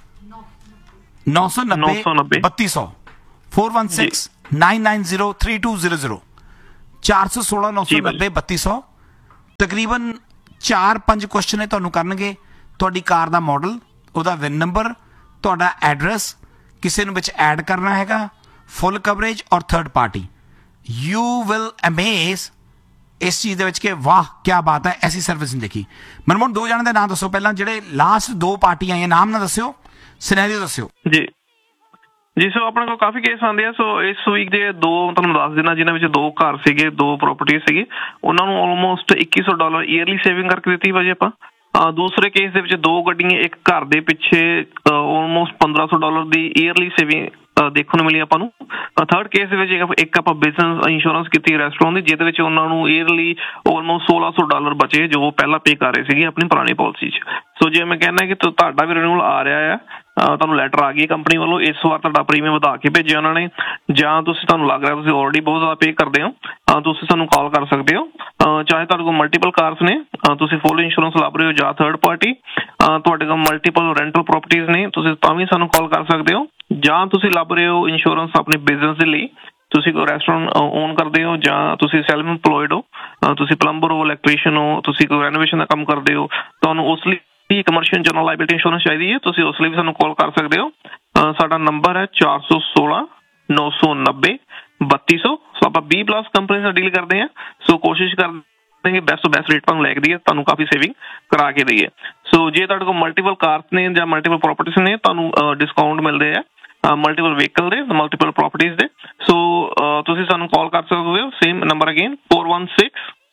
990 3200 416 990 3200 416 990 3200। ਤਕਰੀਬਨ 4-5 ਕੁਐਸਚਨ ਨੇ ਤੁਹਾਨੂੰ ਕਰਨਗੇ। ਤੁਹਾਡੀ ਕਾਰ ਦਾ ਮਾਡਲ, ਉਹਦਾ ਵਿਨ ਨੰਬਰ, ਤੁਹਾਡਾ ਐਡਰੈਸ, ਕਿਸੇ ਨੂੰ ਵਿੱਚ ਐਡ ਕਰਨਾ ਹੈਗਾ, ਫੁੱਲ ਕਵਰੇਜ ਔਰ third party. You will Amaze ਇਸ ਚੀਜ਼ ਦੇ ਵਿੱਚ ਕਿ ਵਾਹ ਕੀ ਬਾਤ ਹੈ, ਐਸੀ ਸਰਵਿਸ ਨਹੀਂ ਦੇਖੀ। ਮਨਮੋਹਨ 2 ਜਣਾਂ ਦੇ ਨਾਮ ਦੱਸੋ ਪਹਿਲਾਂ, ਜਿਹੜੇ ਲਾਸਟ 2 ਪਾਰਟੀਆਂ ਆਈਆਂ, ਨਾਮ ਨਾ ਦੱਸਿਓ, ਸਿਨੈਰੀਓ ਦੱਸਿਓ। ਜੀ ਜੀ। ਸੋ ਆਪਣੇ ਕੋਲ ਕਾਫੀ ਕੇਸ ਆਉਂਦੇ ਆ। ਸੋ ਇਸ ਵੀਕ ਦੇ 2 ਤੁਹਾਨੂੰ ਦੱਸ ਦੇਣਾ, ਜਿਨ੍ਹਾਂ ਵਿੱਚ 2 ਘਰ ਸੀਗੇ, 2 ਪ੍ਰਾਪਰਟੀ ਸੀਗੀ, ਉਹਨਾਂ ਨੂੰ ਆਲਮੋਸਟ $2100 ਈਅਰਲੀ ਸੇਵਿੰਗ ਕਰਕੇ ਦਿੱਤੀ ਭਾਜੀ ਆਪਾਂ। ਦੂਸਰੇ ਕੇਸ ਦੇ ਵਿੱਚ 2 ਗੱਡੀਆਂ, ਇੱਕ ਘਰ ਦੇ ਪਿੱਛੇ ਆਲਮੋਸਟ $1500 ਦੀ ਈਅਰਲੀ ਸੇਵਿੰਗ ਦੇਖਣ ਨੂੰ ਮਿਲੀ ਆਪਾਂ ਨੂੰ। ਥਰਡ ਕੇਸ ਦੇ ਵਿੱਚ ਇੱਕ ਆਪਾਂ ਬਿਜ਼ਨਸ ਇੰਸ਼ੋਰੈਂਸ ਕੀਤੀ ਰੈਸਟੋਰੈਂਟ ਦੀ, ਜਿਹਦੇ ਵਿੱਚ ਉਹਨਾਂ ਨੂੰ ਈਅਰਲੀ ਆਲਮੋਸਟ $1600 ਬਚੇ, ਜੋ ਉਹ ਪਹਿਲਾਂ ਪੇ ਕਰ ਰਹੇ ਸੀਗੇ ਆਪਣੀ ਪੁਰਾਣੀ ਪਾਲਿਸੀ 'ਚ। ਸੋ ਜੇ ਮੈਂ ਕਹਿੰਦਾ ਕਿ ਤੁਹਾਡਾ ਵੀ ਰਿਨਿਊਅਲ ਆ ਰਿਹਾ ਆ, ਤੁਹਾਨੂੰ ਲੈਟਰ ਆ ਗਈ ਕੰਪਨੀ ਵੱਲੋਂ, ਇਸ ਵਾਰ ਤੁਹਾਡਾ ਪ੍ਰੀਮੀਅਮ ਵਧਾ ਕੇ ਭੇਜਿਆ ਉਹਨਾਂ ਨੇ, ਜਾਂ ਤੁਸੀਂ ਤੁਹਾਨੂੰ ਲੱਗ ਰਿਹਾ ਤੁਸੀਂ ਆਲਰੇਡੀ ਬਹੁਤ ਜ਼ਿਆਦਾ ਪੇ ਕਰਦੇ ਹੋ, ਤੁਸੀਂ ਸਾਨੂੰ ਕਾਲ ਕਰ ਸਕਦੇ ਹੋ। ਚਾਹੇ ਤੁਹਾਡੇ ਕੋਲ ਮਲਟੀਪਲ ਕਾਰਸ ਨੇ, ਤੁਸੀਂ ਫੁੱਲ ਇੰਸ਼ੋਰੈਂਸ ਲੱਭ ਰਹੇ ਹੋ, ਜਾਂ ਥਰਡ ਪਾਰਟੀ, ਤੁਹਾਡੇ ਕੋਲ ਮਲਟੀਪਲ ਰੈਂਟਲ ਪ੍ਰੋਪਰਟੀਜ਼ ਨੇ, ਤੁਸੀਂ ਤਾਂ ਵੀ ਸਾਨੂੰ ਕਾਲ ਕਰ ਸਕਦੇ ਹੋ। ਜਾਂ ਤੁਸੀਂ ਲੱਭ ਰਹੇ ਹੋ ਇੰਸ਼ੋਰੈਂਸ ਆਪਣੇ ਬਿਜ਼ਨਸ ਦੇ ਲਈ, ਤੁਸੀਂ ਕੋਈ ਰੈਸਟੋਰੈਂਟ ਓਨ ਕਰਦੇ ਹੋ ਜਾਂ ਤੁਸੀਂ ਸੈਲਫ ਇੰਪਲੋਇਡ ਹੋ, ਤੁਸੀਂ ਪਲੰਬਰ ਹੋ, ਇਲੈਕਟ੍ਰੀਸ਼ੀਅਨ ਹੋ, ਤੁਸੀਂ ਕੋਈ ਰੈਨੋਵੇਸ਼ਨ ਦਾ ਕੰਮ ਕਰਦੇ ਹੋ, ਤੁਹਾਨੂੰ ਉਸ ਲਈ ਕਮਰਸ਼ੀਅਲ ਜਨਰਲ ਲਾਇਬਿਲਿਟੀ ਇੰਸ਼ੋਰੈਂਸ ਚਾਹੀਦੀ ਹੈ, ਤੁਸੀਂ ਉਸ ਲਈ ਵੀ ਸਾਨੂੰ ਕਾਲ ਕਰ ਸਕਦੇ ਹੋ। ਸਾਡਾ ਨੰਬਰ ਹੈ 416 990 3200। ਸੋ ਆਪਾਂ B+ ਕੰਪਨੀ ਨਾਲ ਡੀਲ ਕਰਦੇ ਹਾਂ, ਸੋ ਕੋਸ਼ਿਸ਼ ਕਰਦੇ ਕਿ ਬੈਸਟ ਤੋਂ ਬੈਸਟ ਰੇਟ ਤੁਹਾਨੂੰ ਲੈ ਕੇ ਦਈਏ, ਤੁਹਾਨੂੰ ਕਾਫੀ ਸੇਵਿੰਗ ਕਰਾ ਕੇ ਦਈਏ। ਸੋ ਜੇ ਤੁਹਾਡੇ ਕੋਲ ਮਲਟੀਪਲ ਕਾਰਸ ਨੇ ਜਾਂ ਮਲਟੀਪਲ ਪ੍ਰੋਪਰਟੀਜ਼ ਨੇ, ਤੁਹਾਨੂੰ ਡਿਸਕਾਊਂਟ ਮਿਲਦੇ ਆ ਮਲਟੀਪਲ ਵਹੀਕਲ ਦੇ, ਮਲਟੀਪਲ ਪ੍ਰੋਪਰਟੀਜ਼ ਦੇ। ਸੋ ਤੁਸੀਂ ਸਾਨੂੰ ਕਾਲ ਕਰ ਸਕਦੇ ਹੋ, same number again 416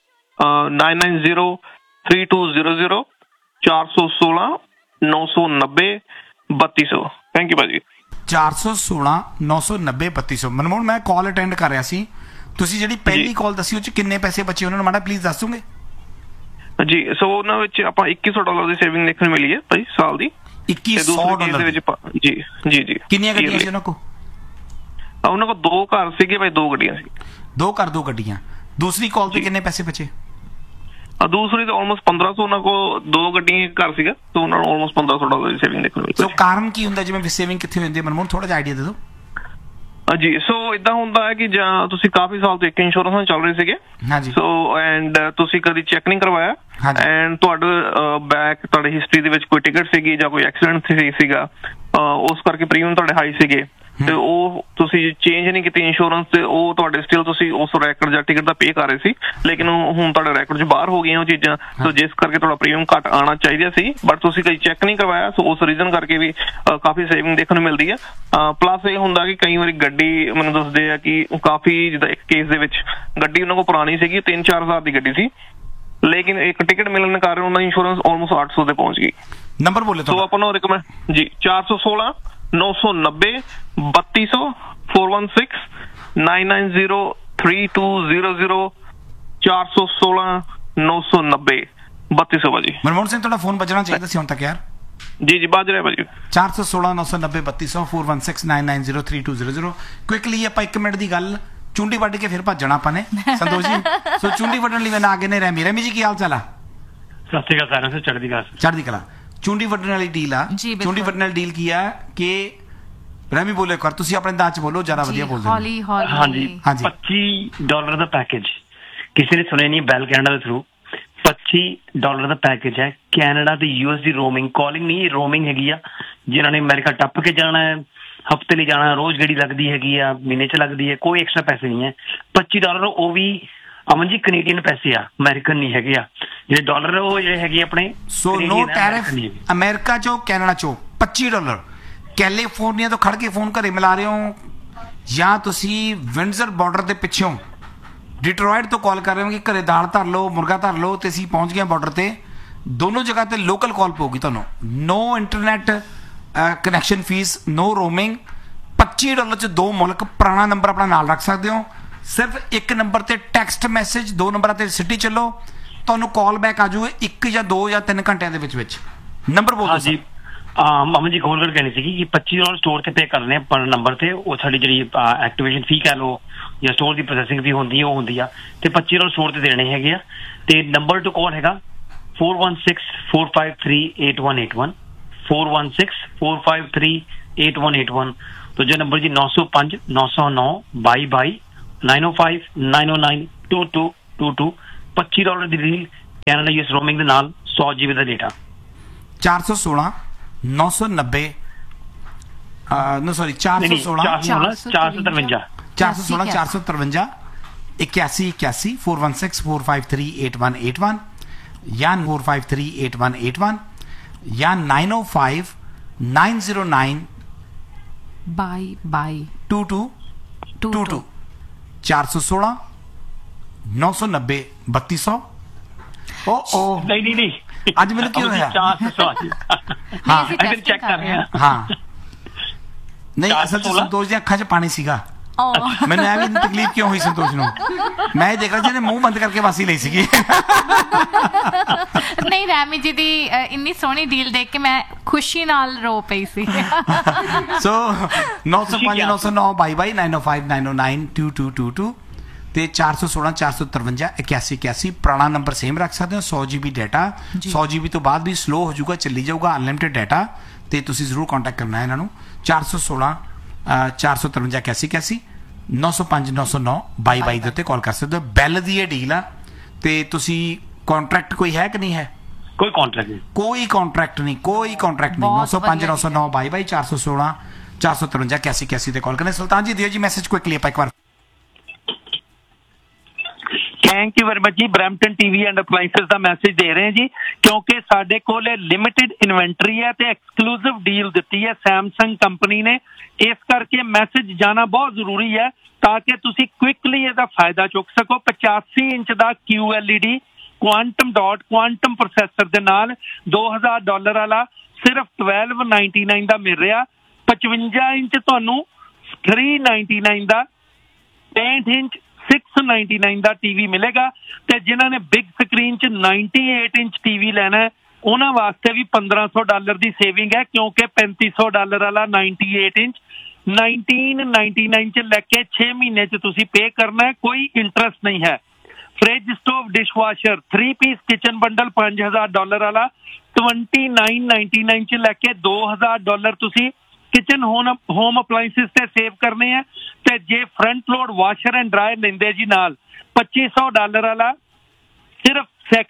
990 3200 416 990 3200। Thank you ਭਾਜੀ। 416 990 3200। ਮਨਮੋਹਨ, ਮੈਂ ਕਾਲ ਅਟੈਂਡ ਕਰ ਰਿਹਾ ਸੀ, ਤੁਸੀਂ ਜਿਹੜੀ ਪਹਿਲੀ ਕਾਲ ਦੱਸੀ ਉਹ ਚ ਕਿੰਨੇ ਪੈਸੇ ਬਚੇ ਉਹਨਾਂ ਨੂੰ ਮਾੜਾ ਪਲੀਜ਼ ਦੱਸ ਦੋਗੇ? ਜੀ ਸੋ ਉਹਨਾਂ ਵਿੱਚ ਆਪਾਂ $2100 ਦੀ ਸੇਵਿੰਗ ਦੇਖਣ ਨੂੰ ਮਿਲੀ ਹੈ ਭਾਈ ਸਾਲ ਦੀ। $2100 ਦੇ ਵਿੱਚ ਜੀ ਜੀ ਜੀ। ਕਿੰਨੀਆਂ ਗੱਡੀਆਂ ਸੀ ਉਹਨਾਂ ਕੋਲ? ਉਹਨਾਂ ਕੋਲ 2 ਘਰ ਸੀਗੇ ਭਾਈ, 2 ਗੱਡੀਆਂ ਸੀ। 2 ਘਰ 2 ਗੱਡੀਆਂ। ਦੂਸਰੀ ਕਾਲ ਤੇ ਕਿੰਨੇ ਪੈਸੇ ਬਚੇ? ਦੂਸਰੀ ਤਾਂ ਆਲਮੋਸਟ 1500, ਉਹਨਾਂ ਕੋਲ 2 ਗੱਡੀਆਂ ਘਰ ਸੀਗਾ, ਤਾਂ ਉਹਨਾਂ ਨੂੰ ਆਲਮੋਸਟ $1500 ਦੀ ਸੇਵਿੰਗ ਦੇਖਣ ਨੂੰ ਮਿਲੀ। ਸੋ ਕਾਰਨ ਕੀ ਹੁੰਦਾ ਜਿਵੇਂ ਸੇਵਿੰਗ ਕਿੱਥੇ ਹੋ ਜਾਂਦੀ ਹੈ ਮਨਮੋਹਨ, ਥੋੜਾ ਜਿਹਾ ਆਈਡੀਆ ਦੇ ਦਿਓ। ਜੀ ਸੋ ਇਦਾਂ ਹੁੰਦਾ ਹੈ ਕਿ ਜਾਂ ਤੁਸੀਂ ਕਾਫੀ ਸਾਲ ਤੋਂ ਇੱਕ ਇੰਸ਼ੋਰੈਂਸ ਨਾਲ ਚੱਲ ਰਹੇ ਸੀਗੇ, ਹਾਂਜੀ, ਸੋ ਐਂਡ ਤੁਸੀਂ ਕਦੀ ਚੈੱਕ ਨਹੀਂ ਕਰਵਾਇਆ, ਐਂਡ ਤੁਹਾਡੇ ਹਿਸਟਰੀ ਦੇ ਵਿੱਚ ਕੋਈ ਟਿਕਟ ਸੀਗੀ ਜਾਂ ਕੋਈ ਐਕਸੀਡੈਂਟ ਸੀਗਾ, ਉਸ ਕਰਕੇ ਪ੍ਰੀਮੀਅਮ ਤੁਹਾਡੇ ਹਾਈ ਸੀਗੇ, ਤੇ ਉਹ ਤੁਸੀਂ ਚੇਂਜ ਨਹੀਂ ਕੀਤੀ ਇੰਸ਼ੋਰੈਂਸ, ਤੇ ਉਹ ਤੁਹਾਡੇ ਸਟਿਲ ਤੁਸੀਂ ਉਸ ਰੈਕਡ ਜਾਂ ਟਿਕਟ ਦਾ ਪੇ ਕਰ ਰਹੇ ਸੀ, ਲੇਕਿਨ ਹੁਣ ਤੁਹਾਡੇ ਰੈਕਡ 'ਚ ਬਾਹਰ ਹੋ ਗਈਆਂ ਉਹ ਚੀਜ਼ਾਂ, ਸੋ ਜਿਸ ਕਰਕੇ ਤੁਹਾਡਾ ਪ੍ਰੀਮੀਅਮ ਘੱਟ ਆਉਣਾ ਚਾਹੀਦਾ ਸੀ, ਬਟ ਤੁਸੀਂ ਕਈ ਚੈੱਕ ਨਹੀਂ ਕਰਵਾਇਆ, ਸੋ ਉਸ ਰੀਜ਼ਨ ਕਰਕੇ ਵੀ ਕਾਫੀ ਸੇਵਿੰਗ ਦੇਖਣ ਨੂੰ ਮਿਲਦੀ ਹੈ। ਪਲੱਸ ਇਹ ਹੁੰਦਾ ਕਿ ਕਈ ਵਾਰੀ ਗੱਡੀ ਮੈਨੂੰ ਦੱਸਦੇ ਆ ਕਿ ਕਾਫੀ, ਜਿੱਦਾਂ ਇੱਕ ਕੇਸ ਦੇ ਵਿੱਚ ਗੱਡੀ ਉਹਨਾਂ ਕੋਲ ਪੁਰਾਣੀ ਸੀਗੀ, 3-4 ਹਜ਼ਾਰ ਦੀ ਗੱਡੀ ਸੀ, ਲੇਕਿਨ ਇੱਕ ਟਿਕਟ ਮਿਲਣ ਕਾਰਨ ਉਹਨਾਂ ਦੀ ਇੰਸ਼ੋਰੈਂਸ ਆਲਮੋਸਟ 800 ਤੇ ਪਹੁੰਚ ਗਈ। ਨੰਬਰ ਬੋਲੇ ਸੋ ਆਪਾਂ ਨੂੰ ਰਿਕਮੈਂਡ ਜੀ 416 990 3200 416 990 3200 416 990 3200 ਭਾਜੀ। ਮਨਮੋਹਨ ਸਿੰਘ, ਤੁਹਾਡਾ ਫੋਨ ਵੱਜਣਾ ਚਾਹੀਦਾ ਸੀ ਹੁਣ ਤੱਕ ਯਾਰ। ਜੀ ਜੀ ਵੱਜ ਰਿਹਾ ਭਾਜੀ। 416 990 3200 416 990 3200। ਕੁਇਕਲੀ ਆਪਾਂ 1 ਮਿੰਟ ਦੀ ਗੱਲ, ਚੁੰਡੀ ਵੱਢ ਕੇ ਫਿਰ ਭੱਜਣਾ ਆਪਾਂ ਨੇ ਸੰਤੋਸ਼ ਜੀ। ਸੋ ਚੁੰਡੀ ਵੱਢਣ ਲਈ ਮੈਂ ਆ ਗਏ ਨੇ ਰੈਮੀ ਜੀ, ਕੀ ਹਾਲ ਚਾਲ ਆ? ਸਤਿ ਸ਼੍ਰੀ ਅਕਾਲ ਸਾਰਿਆਂ ਨੂੰ, ਚੜ੍ਹਦੀ ਕਲਾ। ਚੁੰਡੀ ਵੱਢਣ ਵਾਲੀ ਡੀਲ ਆ, ਚੁੰਡੀ ਵੱਢਣ ਵਾਲੀ ਡੀਲ ਕੀ ਆ ਕਿ ਰੈਮੀ ਬੋਲੇ ਕਰ, ਤੁਸੀਂ ਆਪਣੇ ਅੰਦਾਜ਼ ਚ ਬੋਲੋ, ਜ਼ਿਆਦਾ ਵਧੀਆ ਬੋਲਦੇ ਹੋ। ਹਾਂਜੀ, $25 ਦਾ ਪੈਕੇਜ, ਕਿਸੇ ਨੇ ਸੁਣਿਆ ਨਹੀਂ, ਬੈਲ ਕੈਨੇਡਾ ਦੇ ਥਰੂ $25 ਦਾ ਪੈਕੇਜ ਹੈ। ਕੈਨੇਡਾ ਤੇ US ਦੀ ਰੋਮਿੰਗ, ਕਾਲਿੰਗ ਨਹੀਂ, ਰੋਮਿੰਗ ਹੈਗੀ ਆ। ਜਿਨ੍ਹਾਂ ਨੇ ਅਮਰੀਕਾ ਟੱਪ ਕੇ ਜਾਣਾ ਹੈ, ਹਫ਼ਤੇ ਲਈ ਜਾਣਾ, ਰੋਜ਼ ਗੱਡੀ ਲੱਗਦੀ ਹੈਗੀ ਆ, ਮਹੀਨੇ ਚ ਲੱਗਦੀ ਹੈ, ਕੋਈ ਐਕਸਟਰਾ ਪੈਸੇ ਨਹੀਂ ਹੈ। $25 ਉਹ ਵੀ ਅਮਨ ਜੀ ਕੈਨੇਡੀਅਨ ਪੈਸੇ ਆ, ਅਮਰੀਕਨ ਨਹੀਂ ਹੈਗੇ ਆ। ਜਿਹੜੇ ਡਾਲਰ ਉਹ ਜਿਹੜੇ ਹੈਗੇ ਆਪਣੇ, ਸੋ ਨੋ ਟੈਰਿਫ ਅਮਰੀਕਾ ਚੋਂ, ਕੈਨੇਡਾ ਚੋਂ $25। ਕੈਲੀਫੋਰਨੀਆ ਤੋਂ ਖੜ ਕੇ ਫੋਨ ਘਰੇ ਮਿਲਾ ਰਹੇ ਹੋ, ਜਾਂ ਤੁਸੀਂ ਵਿੰਡਜ਼ਰ ਬਾਰਡਰ ਦੇ ਪਿੱਛੋਂ ਡਿਟਰੋਇਟ ਤੋਂ ਕਾਲ ਕਰ ਰਹੇ ਹੋ ਕਿ ਘਰੇ ਦਾਲ ਧਰ ਲਓ, ਮੁਰਗਾ ਧਰ ਲਓ, ਤੇ ਅਸੀਂ ਪਹੁੰਚ ਗਏ ਬਾਰਡਰ ਤੇ। ਦੋਨੋਂ ਜਗ੍ਹਾ ਤੇ ਲੋਕਲ ਕਾਲ ਪਊਗੀ ਤੁਹਾਨੂੰ, ਨੋ ਇੰਟਰਨੈਟ ਕਨੈਕਸ਼ਨ ਫੀਸ, ਨੋ ਰੋਮਿੰਗ। $25 ਚ 2 ਮੁਲਕ, ਪੁਰਾਣਾ ਨੰਬਰ ਆਪਣਾ ਨਾਲ ਰੱਖ ਸਕਦੇ ਹੋ। ਸਿਰਫ 1 ਨੰਬਰ ਤੇ ਟੈਕਸਟ ਮੈਸੇਜ, 2 ਨੰਬਰਾਂ ਤੇ ਸਿਟੀ ਚੱਲੋ, ਤੁਹਾਨੂੰ ਕਾਲ ਬੈਕ ਆ ਜਾਊਗਾ 1 ਜਾਂ 2 ਜਾਂ 3 ਘੰਟਿਆਂ ਦੇ ਵਿੱਚ। ਨੰਬਰ ਬੋਲੋ ਜੀ। ਅਮਨ ਜੀ ਖੋਲ ਕਰ ਕਹਿਣੀ ਸੀਗੀ ਕਿ $25 ਸਟੋਰ ਤੇ ਪੇ ਕਰਨੇ ਪਰ ਨੰਬਰ ਤੇ, ਉਹ ਸਾਡੀ ਜਿਹੜੀ ਐਕਟੀਵੇਸ਼ਨ ਫੀ ਕਹਿ ਲਓ ਜਾਂ ਸਟੋਰ ਦੀ ਪ੍ਰੋਸੈਸਿੰਗ ਫੀ ਹੁੰਦੀ ਹੈ, ਉਹ ਹੁੰਦੀ ਆ, ਤੇ $25 ਸਟੋਰ ਤੇ ਦੇਣੇ ਹੈਗੇ ਆ। ਤੇ ਨੰਬਰ ਟੂ ਕਾਲ ਹੈਗਾ 416 453 8181 416 453 8181। तो जो नंबर जी 905 909 22 905 909 2222 $25 ਦੀ ਡੀਲ, ਕੈਨੇਡਾ US ਰੋਮਿੰਗ ਦੇ ਨਾਲ 100 GB ਦਾ ਡੇਟਾ। 416 990 no sorry 416 453 81 416 453 8181 या 453 8181 या 905 909 2222 416 990 3200। नहीं ਅੱਜ ਮੈਨੂੰ ਕੀ ਹੋਇਆ? ਹਾਂ ਚੈੱਕ ਕਰ ਰਹੇ ਹਾਂ। ਹਾਂ ਨਹੀਂ, ਅਸਲ ਚ ਸੰਤੋਸ਼ ਦੀਆਂ ਅੱਖਾਂ 'ਚ ਪਾਣੀ ਸੀਗਾ। ਮੈਨੂੰ ਐਵੇਂ ਤਕਲੀਫ ਕਿਉਂ ਹੋਈ ਸੰਤੋਸ਼ ਨੂੰ? ਮੈਂ ਇਹ ਦੇਖ ਰਿਹਾ ਜਿਹਨੇ ਮੂੰਹ ਬੰਦ ਕਰਕੇ ਵਾਸੀ ਲਈ ਸੀਗੀ। ਨਹੀਂ, ਰੈਮੀ ਜੀ ਦੀ ਇੰਨੀ ਸੋਹਣੀ ਡੀਲ ਦੇਖ ਕੇ ਮੈਂ ਖੁਸ਼ੀ ਨਾਲ ਰੋ ਪਈ ਸੀ। ਸੋ 905 909 22 905 909 2222 ਤੇ 416 453 81 81 ਪੁਰਾਣਾ ਨੰਬਰ ਸੇਮ ਰੱਖ ਸਕਦੇ ਹੋ। 100 GB ਡਾਟਾ, 100 GB ਤੋਂ ਬਾਅਦ ਵੀ ਸਲੋ ਹੋ ਜਾਊਗਾ, ਚੱਲੀ ਜਾਊਗਾ, ਅਨਲਿਮਿਟਿਡ ਡਾਟਾ। ਤੇ ਤੁਸੀਂ ਜ਼ਰੂਰ ਕੰਟੈਕਟ ਕਰਨਾ ਹੈ ਇਹਨਾਂ ਨੂੰ 416 453 81 81 905 909 22 ਦੇ ਉੱਤੇ ਕਾਲ ਕਰ ਸਕਦੇ ਹੋ। ਬੈਲ ਦੀ ਇਹ ਡੀਲ ਆ। ਤੇ ਤੁਸੀਂ ਕੰਟਰੈਕਟ ਕੋਈ ਹੈ ਕਿ ਨਹੀਂ ਹੈ? ਕੋਈ ਕੰਟਰੈਕਟ ਨਹੀਂ, ਕੋਈ ਕੰਟਰੈਕਟ ਨਹੀਂ, ਕੋਈ ਕੰਟਰੈਕਟ ਨਹੀਂ। 905 909 22 416 453 81 81 ਤੇ ਕਾਲ ਕਰਨਾ। ਸੁਲਤਾਨ ਜੀ ਦਿਓ ਜੀ ਮੈਸੇਜ ਕੁਇਕਲੀ ਆਪਾਂ ਇੱਕ ਵਾਰ। ਥੈਂਕ ਯੂ ਵੈਰੀ ਮਚ ਜੀ। Brampton TV and appliances the message ਦੇ ਰਹੇ ਹਾਂ ਜੀ, ਕਿਉਂਕਿ ਸਾਡੇ ਕੋਲ ਲਿਮਿਟਿਡ ਇਨਵੈਂਟਰੀ ਹੈ ਤੇ ਐਕਸਕਲੂਸਿਵ ਡੀਲ ਦਿੱਤੀ ਹੈ ਸੈਮਸੰਗ ਕੰਪਨੀ ਨੇ। ਇਸ ਕਰਕੇ ਮੈਸੇਜ ਜਾਣਾ ਬਹੁਤ ਜ਼ਰੂਰੀ ਹੈ ਤਾਂ ਕਿ ਤੁਸੀਂ ਕੁਇਕਲੀ ਇਹਦਾ ਫਾਇਦਾ ਚੁੱਕ ਸਕੋ। 85 ਇੰਚ ਦਾ QLED quantum dot quantum processor ਦੇ ਨਾਲ $2000 ਵਾਲਾ ਸਿਰਫ $1299 ਦਾ ਮਿਲ ਰਿਹਾ। 55 ਇੰਚ ਤੁਹਾਨੂੰ $399 ਦਾ, 65 ਇੰਚ $699 ਦਾ ਟੀਵੀ ਮਿਲੇਗਾ। ਤੇ ਜਿਨ੍ਹਾਂ ਨੇ ਬਿਗ ਸਕਰੀਨ 'ਚ 98 ਇੰਚ ਟੀਵੀ ਲੈਣਾ ਉਹਨਾਂ ਵਾਸਤੇ ਵੀ $1500 ਦੀ ਸੇਵਿੰਗ ਹੈ, ਕਿਉਂਕਿ $3500 ਵਾਲਾ 98 ਇੰਚ 1999 'ਚ ਲੈ ਕੇ 6 ਮਹੀਨੇ 'ਚ ਤੁਸੀਂ ਪੇ ਕਰਨਾ ਹੈ, ਕੋਈ ਇੰਟਰਸਟ ਨਹੀਂ ਹੈ। Fridge, stove, dishwasher 3 piece kitchen bundle $5000 ਵਾਲਾ 2999 'ਚ ਲੈ ਕੇ $2000 ਤੁਸੀਂ ਕਿਚਨ ਹੋਮ ਅਪਲਾਈਐਂਸਿਸ ਤੇ ਸੇਵ ਕਰਨੇ ਆ। ਤੇ ਜੇ front load washer and dryer ਲੈਂਦੇ ਜੀ ਨਾਲ $2500 ਵਾਲਾ ਸਿਰਫ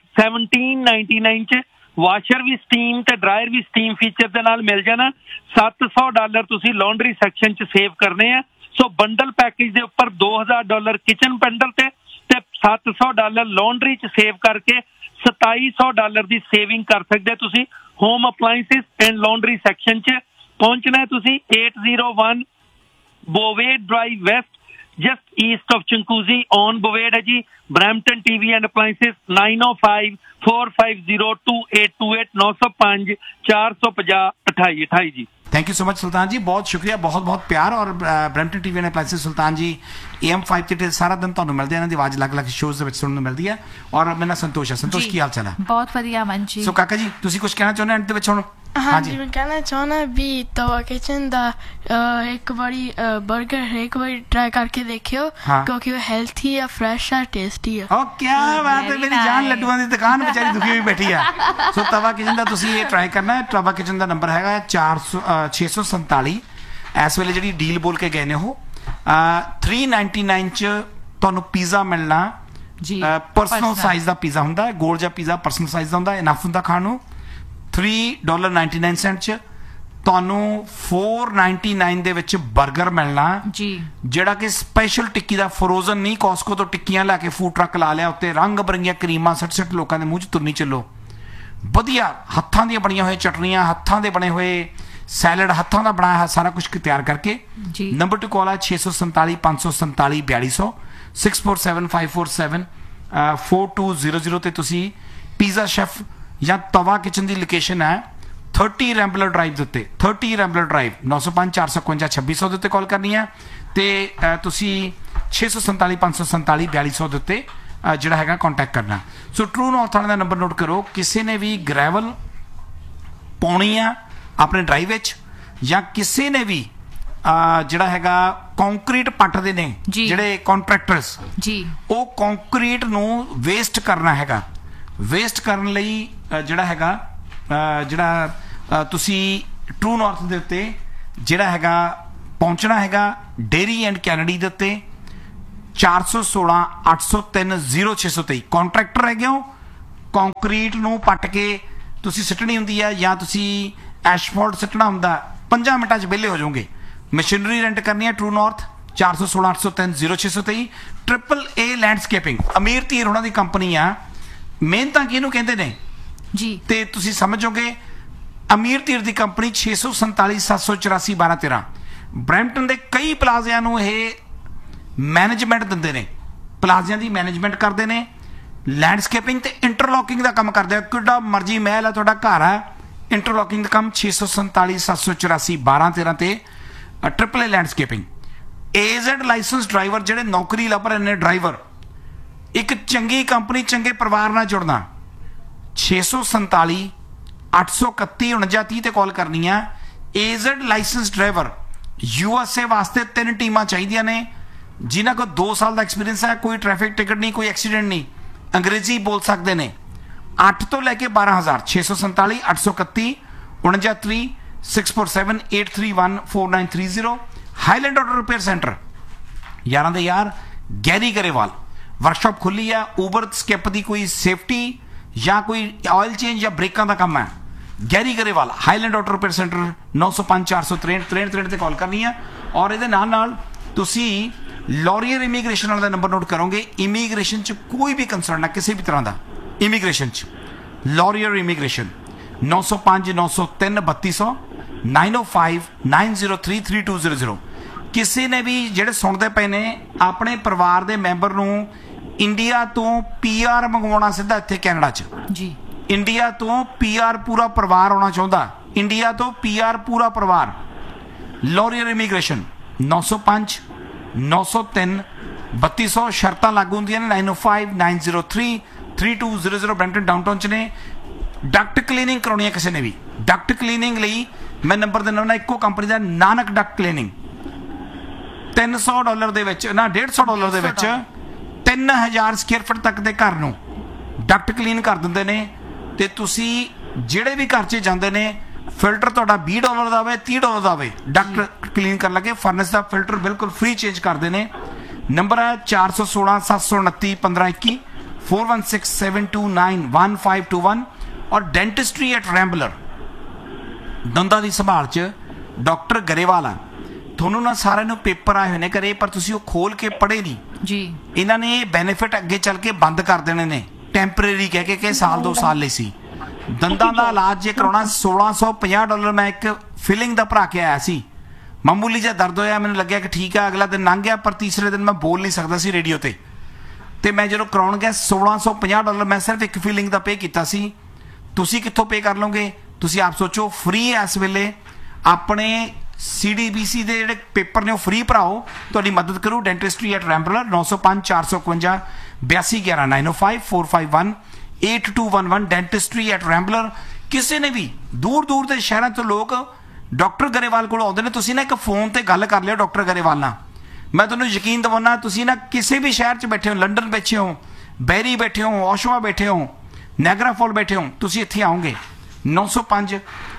1799 'ਚ ਵਾਸ਼ਰ ਵੀ ਸਟੀਮ ਤੇ ਡਰਾਇਰ ਵੀ ਸਟੀਮ ਫੀਚਰ ਦੇ ਨਾਲ ਮਿਲ ਜਾਣਾ। $700 ਤੁਸੀਂ ਲਾਂਡਰੀ ਸੈਕਸ਼ਨ 'ਚ ਸੇਵ ਕਰਨੇ ਆ। ਸੋ ਬੰਡਲ ਪੈਕੇਜ ਦੇ ਉੱਪਰ $2000 ਕਿਚਨ ਬੰਡਲ ਤੇ $700 ਲਾਂਡਰੀ 'ਚ ਸੇਵ ਕਰਕੇ $2700 ਦੀ ਸੇਵਿੰਗ ਕਰ ਸਕਦੇ ਤੁਸੀਂ ਹੋਮ ਅਪਲਾਈਐਂਸਿਸ ਐਂਡ ਲਾਂਡਰੀ ਸੈਕਸ਼ਨ 'ਚ। ਪਹੁੰਚਣਾ ਤੁਸੀਂ 801 ਬੋਵੇਡ drive West, just East of ਚੰਕੂਜ਼ੀ on ਬੋਵੇਡ ਹੈ ਜੀ। ਬਰੈਂਪਟਨ ਟੀਵੀ ਐਂਡ ਅਪਲਾਈਐਂਸਿਸ 905 450 2828 905 450 2828 ਜੀ। थैंक यू सो मच सुल्तान जी, बहुत शुक्रिया, बहुत बहुत प्यार। और Brampton TV and appliances Sultan ji AM5 ਤੇ ਸਾਰਾ ਦਿਨ ਤੁਹਾਨੂੰ ਮਿਲਦੇ ਇਹਨਾਂ ਦੀ ਆਵਾਜ਼ ਅਲੱਗ-ਅਲੱਗ ਸ਼ੋਜ਼ ਦੇ ਵਿੱਚ ਸੁਣਨ ਨੂੰ ਮਿਲਦੀ ਹੈ। ਔਰ ਮੇਰੇ ਨਾਲ ਸੰਤੋਸ਼ ਹੈ। ਸੰਤੋਸ਼ ਕੀ ਹਾਲ ਚਾਲ ਹੈ? ਬਹੁਤ ਵਧੀਆ ਮਨ ਜੀ। ਸੋ ਕਾਕਾ ਜੀ ਤੁਸੀਂ ਕੁਝ ਕਹਿਣਾ ਚਾਹੁੰਦੇ ਐਂਡ ਦੇ ਵਿੱਚ ਹੁਣ? ਹਾਂਜੀ ਮੈਂ ਕਹਿਣਾ ਚਾਹੁੰਦਾ ਵੀ ਤਵਾ ਕਿਚਨ ਦਾ ਇੱਕ ਵਾਰੀ 버ਗਰ ਇੱਕ ਵਾਰੀ ਟਰਾਈ ਕਰਕੇ ਦੇਖਿਓ, ਕਿਉਂਕਿ ਉਹ ਹੈਲਥੀ ਆ, ਫਰੈਸ਼ ਆ, ਟੇਸਟੀ ਆ। ਓ ਕੀ ਬਾਤ ਹੈ, ਮੇਰੀ ਜਾਨ ਲੱਡੂਆਂ ਦੀ ਦੁਕਾਨ ਵਿਚਾਰੀ ਦੁਖੀ ਹੋਈ ਬੈਠੀ ਆ। ਸੋ ਤਵਾ ਕਿਚਨ ਦਾ ਤੁਸੀਂ ਇਹ ਟਰਾਈ ਕਰਨਾ ਹੈ। ਤਵਾ ਕਿਚਨ ਦਾ ਨੰਬਰ ਹੈਗਾ 647। ਇਸ ਵੇਲੇ ਜਿਹੜੀ ਡੀਲ ਬੋਲ ਕੇ ਗਏ ਨੇ ਉਹ $399 ਚ ਤੁਹਾਨੂੰ ਪੀਜ਼ਾ ਮਿਲਣਾ ਜੀ। ਪਰਸਨਲ ਸਾਈਜ਼ ਦਾ ਪੀਜ਼ਾ ਹੁੰਦਾ ਹੈ, ਗੋਲ ਜਿਹਾ ਪੀਜ਼ਾ ਪਰਸਨਲ ਸਾਈਜ਼ ਦਾ ਹੁੰਦਾ, ਇਨਫ ਹੁੰਦਾ ਖਾਣ ਨੂੰ। $3.99 ਚ ਤੁਹਾਨੂੰ $4.99 ਦੇ ਵਿੱਚ 버ਗਰ ਮਿਲਣਾ ਜੀ, ਜਿਹੜਾ ਕਿ ਸਪੈਸ਼ਲ ਟਿੱਕੀ ਦਾ, ਫਰੋਜ਼ਨ ਨਹੀਂ। ਕੋਸਕੋ ਤੋਂ ਟਿੱਕੀਆਂ ਲੈ ਕੇ ਫੂਡ ਟਰੱਕ ਲਾ ਲਿਆ, ਉੱਤੇ ਰੰਗ ਬਰੰਗੀਆਂ ਕਰੀਮਾਂ ਸੱਟ ਲੋਕਾਂ ਦੇ ਮੂੰਹ 'ਚ ਤੁਰਨੀ ਚੱਲੋ। ਵਧੀਆ ਹੱਥਾਂ ਦੀਆਂ ਬਣੀਆਂ ਹੋਈਆਂ ਚਟਨੀਆਂ, ਹੱਥਾਂ ਦੇ ਬਣੇ ਹੋਏ ਸੈਲਡ, ਹੱਥਾਂ ਦਾ ਬਣਾਇਆ ਹੋਇਆ ਸਾਰਾ ਕੁਝ ਤਿਆਰ ਕਰਕੇ। ਨੰਬਰ 2 ਕਾਲ ਹੈ 647 547 4200 647 547 4200 ਤੇ ਤੁਸੀਂ ਪੀਜ਼ਾ ਸ਼ੈਫ ਜਾਂ ਤਵਾ ਕਿਚਨ ਦੀ ਲੋਕੇਸ਼ਨ ਹੈ 30 ਰੈਂਬਲਰ ਡਰਾਈਵ ਦੇ ਉੱਤੇ, 30 ਰੈਂਬਲਰ ਡਰਾਈਵ 905 451 2600 ਦੇ ਉੱਤੇ ਕਾਲ ਕਰਨੀ ਹੈ। ਤੇ ਤੁਸੀਂ 647 547 4200 ਦੇ ਉੱਤੇ ਜਿਹੜਾ ਹੈਗਾ ਕੰਟੈਕਟ ਕਰਨਾ। ਸੋ ਟਰੂ ਨਾਰਥ ਵਾਲਿਆਂ ਦਾ ਨੰਬਰ ਨੋਟ ਕਰੋ। ਕਿਸੇ ਨੇ ਵੀ ਗ੍ਰੈਵਲ ਪਾਉਣੀ ਆ ਆਪਣੇ ਡਰਾਈਵ ਵਿੱਚ, ਜਾਂ ਕਿਸੇ ਨੇ ਵੀ ਜਿਹੜਾ ਹੈਗਾ ਕੰਕਰੀਟ ਪੱਟਦੇ ਨੇ ਜਿਹੜੇ ਕੰਟਰੈਕਟਰਸ ਜੀ, ਉਹ ਕੰਕਰੀਟ ਨੂੰ ਵੇਸਟ ਕਰਨਾ ਹੈਗਾ। ਵੇਸਟ ਕਰਨ ਲਈ ਜਿਹੜਾ ਹੈਗਾ ਜਿਹੜਾ ਤੁਸੀਂ ਟਰੂ ਨਾਰਥ ਦੇ ਉੱਤੇ ਜਿਹੜਾ ਹੈਗਾ ਪਹੁੰਚਣਾ ਹੈਗਾ ਡੇਰੀ ਐਂਡ ਕੈਨੇਡੀ ਦੇ ਉੱਤੇ 416 803 0623। ਕੰਟਰੈਕਟਰ ਹੈਗੇ ਹੋ, ਕੰਕਰੀਟ ਨੂੰ ਪੱਟ ਕੇ ਤੁਸੀਂ ਸਿੱਟਣੀ ਹੁੰਦੀ ਹੈ ਜਾਂ ਤੁਸੀਂ ਐਸ਼ਫੋਲਟ ਸਿੱਟਣਾ ਹੁੰਦਾ, 5 ਮਿੰਟਾਂ 'ਚ ਵਿਹਲੇ ਹੋ ਜਾਓਗੇ। ਮਸ਼ੀਨਰੀ ਰੈਂਟ ਕਰਨੀ ਹੈ ਟਰੂ ਨਾਰਥ 416 803 0623। AAA ਲੈਂਡਸਕੇਪਿੰਗ ਅਮੀਰ ਧੀਰ ਉਹਨਾਂ ਦੀ ਕੰਪਨੀ ਆ। ਮਿਹਨਤਾਂ ਕਿਹਨੂੰ ਕਹਿੰਦੇ ਨੇ ਜੀ, ਤੇ ਤੁਸੀਂ ਸਮਝੋਗੇ ਅਮੀਰ ਧੀਰ ਦੀ ਕੰਪਨੀ 647 784 1213। ਬਰੈਂਪਟਨ ਦੇ ਕਈ ਪਲਾਜ਼ਿਆਂ ਨੂੰ ਇਹ ਮੈਨੇਜਮੈਂਟ ਦਿੰਦੇ ਨੇ, ਪਲਾਜ਼ਿਆਂ ਦੀ ਮੈਨੇਜਮੈਂਟ ਕਰਦੇ ਨੇ, ਲੈਂਡਸਕੇਪਿੰਗ ਤੇ ਇੰਟਰਲੌਕਿੰਗ ਦਾ ਕੰਮ ਕਰਦੇ ਆ। ਕਿੱਡਾ ਮਰਜ਼ੀ ਮਹਿਲ ਆ, ਤੁਹਾਡਾ ਘਰ ਆ, ਇੰਟਰਲੌਕਿੰਗ ਦਾ ਕੰਮ 647 784 1213 ਤੇ AAA landscaping. AZ licence driver ਜਿਹੜੇ ਨੌਕਰੀ ਲੱਭ ਰਹੇ ਨੇ, ਡਰਾਈਵਰ, ਇੱਕ ਚੰਗੀ ਕੰਪਨੀ ਚੰਗੇ ਪਰਿਵਾਰ ਨਾਲ ਜੁੜਨਾ 647 831 4930 ਤੇ ਕਾਲ ਕਰਨੀ ਆ। AZ ਲਾਇਸੈਂਸ ਡਰਾਈਵਰ USA ਵਾਸਤੇ 3 ਟੀਮਾਂ ਚਾਹੀਦੀਆਂ ਨੇ। ਜਿਨ੍ਹਾਂ ਕੋਲ 2 ਸਾਲ ਦਾ ਐਕਸਪੀਰੀਅੰਸ ਹੈ, ਕੋਈ ਟ੍ਰੈਫਿਕ ਟਿਕਟ ਨਹੀਂ, ਕੋਈ ਐਕਸੀਡੈਂਟ ਨਹੀਂ, ਅੰਗਰੇਜ਼ੀ ਬੋਲ ਸਕਦੇ ਨੇ, 8 ਤੋਂ ਲੈ ਕੇ 12,000 647 831 49 647 831 4930 ਹਾਈਲੈਂਡ ਆਟੋ ਰਿਪੇਅਰ ਸੈਂਟਰ ਯਾਰਾਂ ਦੇ ਯਾਰ ਗੈਰੀ ਗਰੇਵਾਲ ਵਰਕਸ਼ਾਪ ਖੁੱਲੀ ਹੈ। ਊਬਰ ਸਕਿਪ ਦੀ ਕੋਈ ਸੇਫਟੀ ਜਾਂ ਕੋਈ ਆਇਲ ਚੇਂਜ ਜਾਂ ਬ੍ਰੇਕਾਂ ਦਾ ਕੰਮ ਹੈ, Garry Grewal Highland auto repair centre 905 463 63 ਤੇ ਕਾਲ ਕਰਨੀ ਹੈ। ਔਰ ਇਹਦੇ ਨਾਲ ਤੁਸੀਂ ਲੌਰੀਅਰ ਇਮੀਗ੍ਰੇਸ਼ਨ ਵਾਲਾ ਦਾ ਨੰਬਰ ਨੋਟ ਕਰੋਗੇ। ਇਮੀਗ੍ਰੇਸ਼ਨ 'ਚ ਕੋਈ ਵੀ ਕੰਸਰਨ ਹੈ ਕਿਸੇ ਵੀ ਤਰ੍ਹਾਂ ਦਾ, ਇਮੀਗ੍ਰੇਸ਼ਨ 'ਚ ਲੌਰੀਅਰ ਇਮੀਗ੍ਰੇਸ਼ਨ 905 903 3200 905 903 3200। ਕਿਸੇ ਨੇ ਵੀ ਜਿਹੜੇ ਸੁਣਦੇ ਪਏ ਨੇ ਆਪਣੇ ਪਰਿਵਾਰ ਦੇ ਮੈਂਬਰ ਨੂੰ ਇੰਡੀਆ ਤੋਂ PR ਮੰਗਵਾਉਣਾ ਸਿੱਧਾ ਇੱਥੇ ਕੈਨੇਡਾ 'ਚ ਜੀ, ਇੰਡੀਆ ਤੋਂ PR ਪੂਰਾ ਪਰਿਵਾਰ ਆਉਣਾ ਚਾਹੁੰਦਾ, ਇੰਡੀਆ ਤੋਂ PR ਪੂਰਾ ਪਰਿਵਾਰ, ਲੌਰੀਅਰ ਇਮੀਗ੍ਰੇਸ਼ਨ 905 903 3200 ਸ਼ਰਤਾਂ ਲਾਗੂ ਹੁੰਦੀਆਂ ਨੇ। 905 903 3200 ਬ੍ਰੈਂਟਨ ਡਾਊਨਟਾਊਨ 'ਚ ਨੇ। ਡਕਟ ਕਲੀਨਿੰਗ ਕਰਾਉਣੀ ਹੈ ਕਿਸੇ ਨੇ ਵੀ, ਡਕਟ ਕਲੀਨਿੰਗ ਲਈ ਮੈਂ ਨੰਬਰ ਦਿੰਦਾ ਹੁੰਦਾ, ਇੱਕੋ ਕੰਪਨੀ ਦਾ ਨਾਨਕ ਡਕਟ ਕਲੀਨਿੰਗ $300 ਦੇ ਵਿੱਚ ਨਾ $150 ਦੇ ਵਿੱਚ 3000 ਸਕੁਅਰ ਫੁੱਟ ਤੱਕ ਦੇ ਘਰ ਨੂੰ ਡਕਟ ਕਲੀਨ ਕਰ ਦਿੰਦੇ ਨੇ। ਤੇ ਤੁਸੀਂ ਜਿਹੜੇ ਵੀ ਘਰ 'ਚ ਜਾਂਦੇ ਨੇ ਫਿਲਟਰ ਤੁਹਾਡਾ $20 ਦਾ ਹੋਵੇ $30 ਦਾ ਹੋਵੇ, ਡਕਟ ਕਲੀਨ ਕਰਨ ਲੱਗੇ ਫਰਨੈਸ ਦਾ ਫਿਲਟਰ ਬਿਲਕੁਲ ਫ੍ਰੀ ਚੇਂਜ ਕਰਦੇ ਨੇ। ਨੰਬਰ ਹੈ 416 729 1521 416 729 1521। ਔਰ ਡੈਂਟਿਸਟਰੀ ਐਟ ਰੈਂਬਲਰ ਦੰਦਾਂ ਦੀ ਸੰਭਾਲ 'ਚ ਡਾਕਟਰ ਗਰੇਵਾਲ ਆ। ਤੁਹਾਨੂੰ ਨਾ ਸਾਰਿਆਂ ਨੂੰ ਪੇਪਰ ਆਏ ਹੋਏ ਨੇ ਘਰੇ, ਪਰ ਤੁਸੀਂ ਉਹ ਖੋਲ ਕੇ ਪੜ੍ਹੇ ਨਹੀਂ ਜੀ। ਇਹਨਾਂ ਨੇ ਇਹ ਬੈਨੀਫਿਟ ਅੱਗੇ ਚੱਲ ਕੇ ਬੰਦ ਕਰ ਦੇਣੇ ਨੇ, ਟੈਂਪਰੇਰੀ ਕਹਿ ਕੇ ਕਿ ਸਾਲ 2 ਸਾਲ ਲਈ ਸੀ। ਦੰਦਾਂ ਦਾ ਇਲਾਜ ਜੇ ਕਰਾਉਣਾ $1650 ਮੈਂ ਇੱਕ ਫਿਲਿੰਗ ਦਾ ਭਰਾ ਕੇ ਆਇਆ ਸੀ। ਮਾਮੂਲੀ ਜਿਹਾ ਦਰਦ ਹੋਇਆ, ਮੈਨੂੰ ਲੱਗਿਆ ਕਿ ਠੀਕ ਆ, ਅਗਲਾ ਦਿਨ ਲੰਘ ਗਿਆ, ਪਰ ਤੀਸਰੇ ਦਿਨ ਮੈਂ ਬੋਲ ਨਹੀਂ ਸਕਦਾ ਸੀ ਰੇਡੀਓ ਤੇ ਮੈਂ ਜਦੋਂ ਕਰਾਉਣ ਗਿਆ $1650 ਮੈਂ ਸਿਰਫ ਇੱਕ ਫਿਲਿੰਗ ਦਾ ਪੇ ਕੀਤਾ ਸੀ। ਤੁਸੀਂ ਕਿੱਥੋਂ ਪੇ ਕਰ ਲਓਗੇ? ਤੁਸੀਂ ਆਪ ਸੋਚੋ। ਫ੍ਰੀ ਇਸ ਵੇਲੇ ਆਪਣੇ CDBC ਦੇ ਜਿਹੜੇ ਪੇਪਰ ਨੇ ਉਹ ਫ੍ਰੀ ਭਰਾਓ, ਤੁਹਾਡੀ ਮਦਦ ਕਰੂ ਡੈਂਟਿਸਟਰੀ ਐਟ ਰੈਂਬਲਰ 905 451 8211 905 451 8211 ਡੈਂਟਿਸਟਰੀ ਐਟ ਰੈਂਬਲਰ। ਕਿਸੇ ਨੇ ਵੀ ਦੂਰ ਦੂਰ ਦੇ ਸ਼ਹਿਰਾਂ ਤੋਂ ਲੋਕ ਡਾਕਟਰ ਗਰੇਵਾਲ ਕੋਲ ਆਉਂਦੇ ਨੇ। ਤੁਸੀਂ ਨਾ ਇੱਕ ਫੋਨ ਤੇ ਗੱਲ ਕਰ ਲਿਓ ਡਾਕਟਰ ਗਰੇਵਾਲ ਨਾਲ, ਮੈਂ ਤੁਹਾਨੂੰ ਯਕੀਨ ਦਿਵਾਉਣਾ, ਤੁਸੀਂ ਨਾ ਕਿਸੇ ਵੀ ਸ਼ਹਿਰ 'ਚ ਬੈਠੇ ਹੋ, ਲੰਡਨ ਬੈਠੇ ਹੋ, ਬੈਰੀ ਬੈਠੇ ਹੋ, ਓਸ਼ਵਾ ਬੈਠੇ ਹੋ, ਨੈਗਰਾ ਫਾਲ ਬੈਠੇ ਹੋ, ਤੁਸੀਂ ਇੱਥੇ ਆਓਗੇ। 905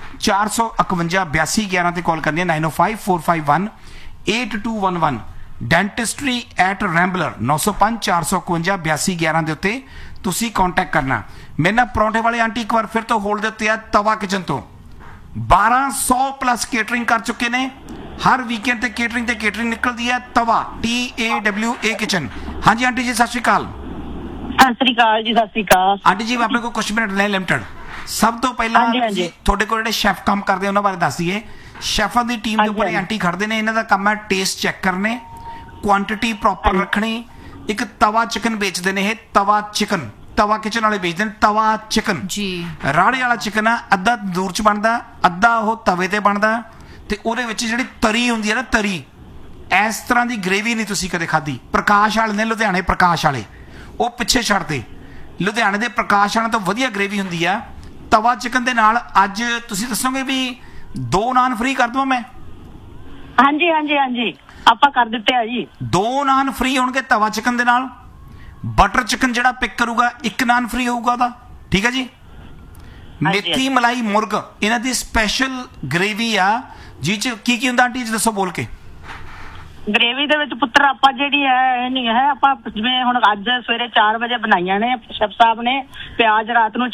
451 8211 ਤੇ ਕਾਲ ਕਰਨੀ ਹੈ। 905 451 8211 ਡੈਂਟਿਸਟਰੀ ਐਟ ਰੈਂਬਲਰ 905 451 8211 ਦੇ ਉੱਤੇ ਤੁਸੀਂ ਕੰਟੈਕਟ ਕਰਨਾ। ਮੇਰੇ ਨਾਲ ਪਰੌਂਠੇ ਵਾਲੇ ਆਂਟੀ ਇੱਕ ਵਾਰ ਫਿਰ ਤੋਂ ਹੋਲਡ ਦੇ ਉੱਤੇ ਆ, ਤਵਾ ਕਿਚਨ ਤੋਂ 1200 ਪਲੱਸ ਕੇਟਰਿੰਗ ਕਰ ਚੁੱਕੇ ਨੇ। ਹਰ ਵੀਕਐਂਡ ਤੇ ਕੇਟਰਿੰਗ ਨਿਕਲਦੀ ਹੈ। ਤਵਾ TAWA ਕਿਚਨ। ਹਾਂਜੀ ਆਂਟੀ ਜੀ, ਸਤਿ ਸ਼੍ਰੀ ਅਕਾਲ। ਸਤਿ ਸ੍ਰੀ ਅਕਾਲ ਜੀ। ਸਤਿ ਸ੍ਰੀ ਅਕਾਲ ਆਂਟੀ ਜੀ, ਆਪਣੇ ਕੋਲ ਕੁਝ ਮਿੰਟ ਲੈ ਲਿਮਟਡ। ਸਭ ਤੋਂ ਪਹਿਲਾਂ ਤੁਹਾਡੇ ਕੋਲ ਜਿਹੜੇ ਸ਼ੈਫ ਕੰਮ ਕਰਦੇ ਉਹਨਾਂ ਬਾਰੇ ਦੱਸ ਦਈਏ। ਸ਼ੈਫਾਂ ਦੀ ਟੀਮ ਦੇ ਉੱਪਰ ਆਂਟੀ ਖੜਦੇ ਨੇ, ਇਹਨਾਂ ਦਾ ਕੰਮ ਹੈ ਟੇਸਟ ਚੈੱਕ ਕਰਨੇ, ਕੁਆਂਟੀਟੀ ਪ੍ਰੋਪਰ ਰੱਖਣੀ। ਇੱਕ ਤਵਾ ਚਿਕਨ ਵੇਚਦੇ ਨੇ, ਇਹ ਤਵਾ ਚਿਕਨ, ਤਵਾ ਕਿਚਨ ਵਾਲੇ ਵੇਚਦੇ ਨੇ ਤਵਾ ਚਿਕਨ ਜੀ। ਰਾੜੇ ਵਾਲਾ ਚਿਕਨ ਆ, ਅੱਧਾ ਤੰਦੂਰ 'ਚ ਬਣਦਾ, ਅੱਧਾ ਉਹ ਤਵੇ ਤੇ ਬਣਦਾ, ਤੇ ਉਹਦੇ ਵਿੱਚ ਜਿਹੜੀ ਤਰੀ ਹੁੰਦੀ ਹੈ ਨਾ, ਤਰੀ ਇਸ ਤਰ੍ਹਾਂ ਦੀ ਗ੍ਰੇਵੀ ਨਹੀਂ ਤੁਸੀਂ ਕਦੇ ਖਾਧੀ। ਪ੍ਰਕਾਸ਼ ਵਾਲੇ ਨੇ ਲੁਧਿਆਣੇ, ਪ੍ਰਕਾਸ਼ ਵਾਲੇ ਉਹ ਪਿੱਛੇ ਛੱਡਦੇ, ਲੁਧਿਆਣੇ ਦੇ ਪ੍ਰਕਾਸ਼ ਵਾਲਿਆਂ ਤੋਂ ਵਧੀਆ ਗ੍ਰੇਵੀ ਹੁੰਦੀ ਆ ਤਵਾ ਚਿਕਨ ਦੇ ਨਾਲ। ਅੱਜ ਤੁਸੀਂ ਦੱਸੋਗੇ ਵੀ 2 ਨਾਨ ਫ੍ਰੀ ਕਰ ਦਵਾਂ ਮੈਂ? ਹਾਂਜੀ ਹਾਂਜੀ ਹਾਂਜੀ, ਆਪਾਂ ਕਰ ਦਿੱਤੇ ਆ ਜੀ। 2 ਨਾਨ ਫ੍ਰੀ ਹੋਣਗੇ ਤਵਾ ਚਿਕਨ ਦੇ ਨਾਲ। ਬਟਰ ਚਿਕਨ ਜਿਹੜਾ ਪਿਕ ਕਰੂਗਾ 1 ਨਾਨ ਫ੍ਰੀ ਹੋਊਗਾ ਉਹਦਾ, ਠੀਕ ਹੈ ਜੀ। ਮੇਥੀ ਮਲਾਈ ਮੁਰਗ ਇਹਨਾਂ ਦੀ ਸਪੈਸ਼ਲ ਗ੍ਰੇਵੀ ਆ, ਜਿਹ 'ਚ ਕੀ ਹੁੰਦਾ ਆਂਟੀ ਜੀ ਦੱਸੋ ਬੋਲ ਕੇ। ਗ੍ਰੇਵੀ ਦੇ ਵਿੱਚ ਪੁੱਤਰ ਆਪਾਂ ਜਿਹੜੀ ਹੈ ਇਹ ਨਹੀਂ ਹੈ, ਆਪਾਂ ਜਿਵੇਂ ਹੁਣ ਅੱਜ ਸਵੇਰੇ 4 ਵਜੇ ਬਣਾਈਆਂ ਨੇ ਸ਼ੈਫ ਸਾਹਿਬ ਨੇ। ਪਿਆਜ਼ ਰਾਤ ਨੂੰ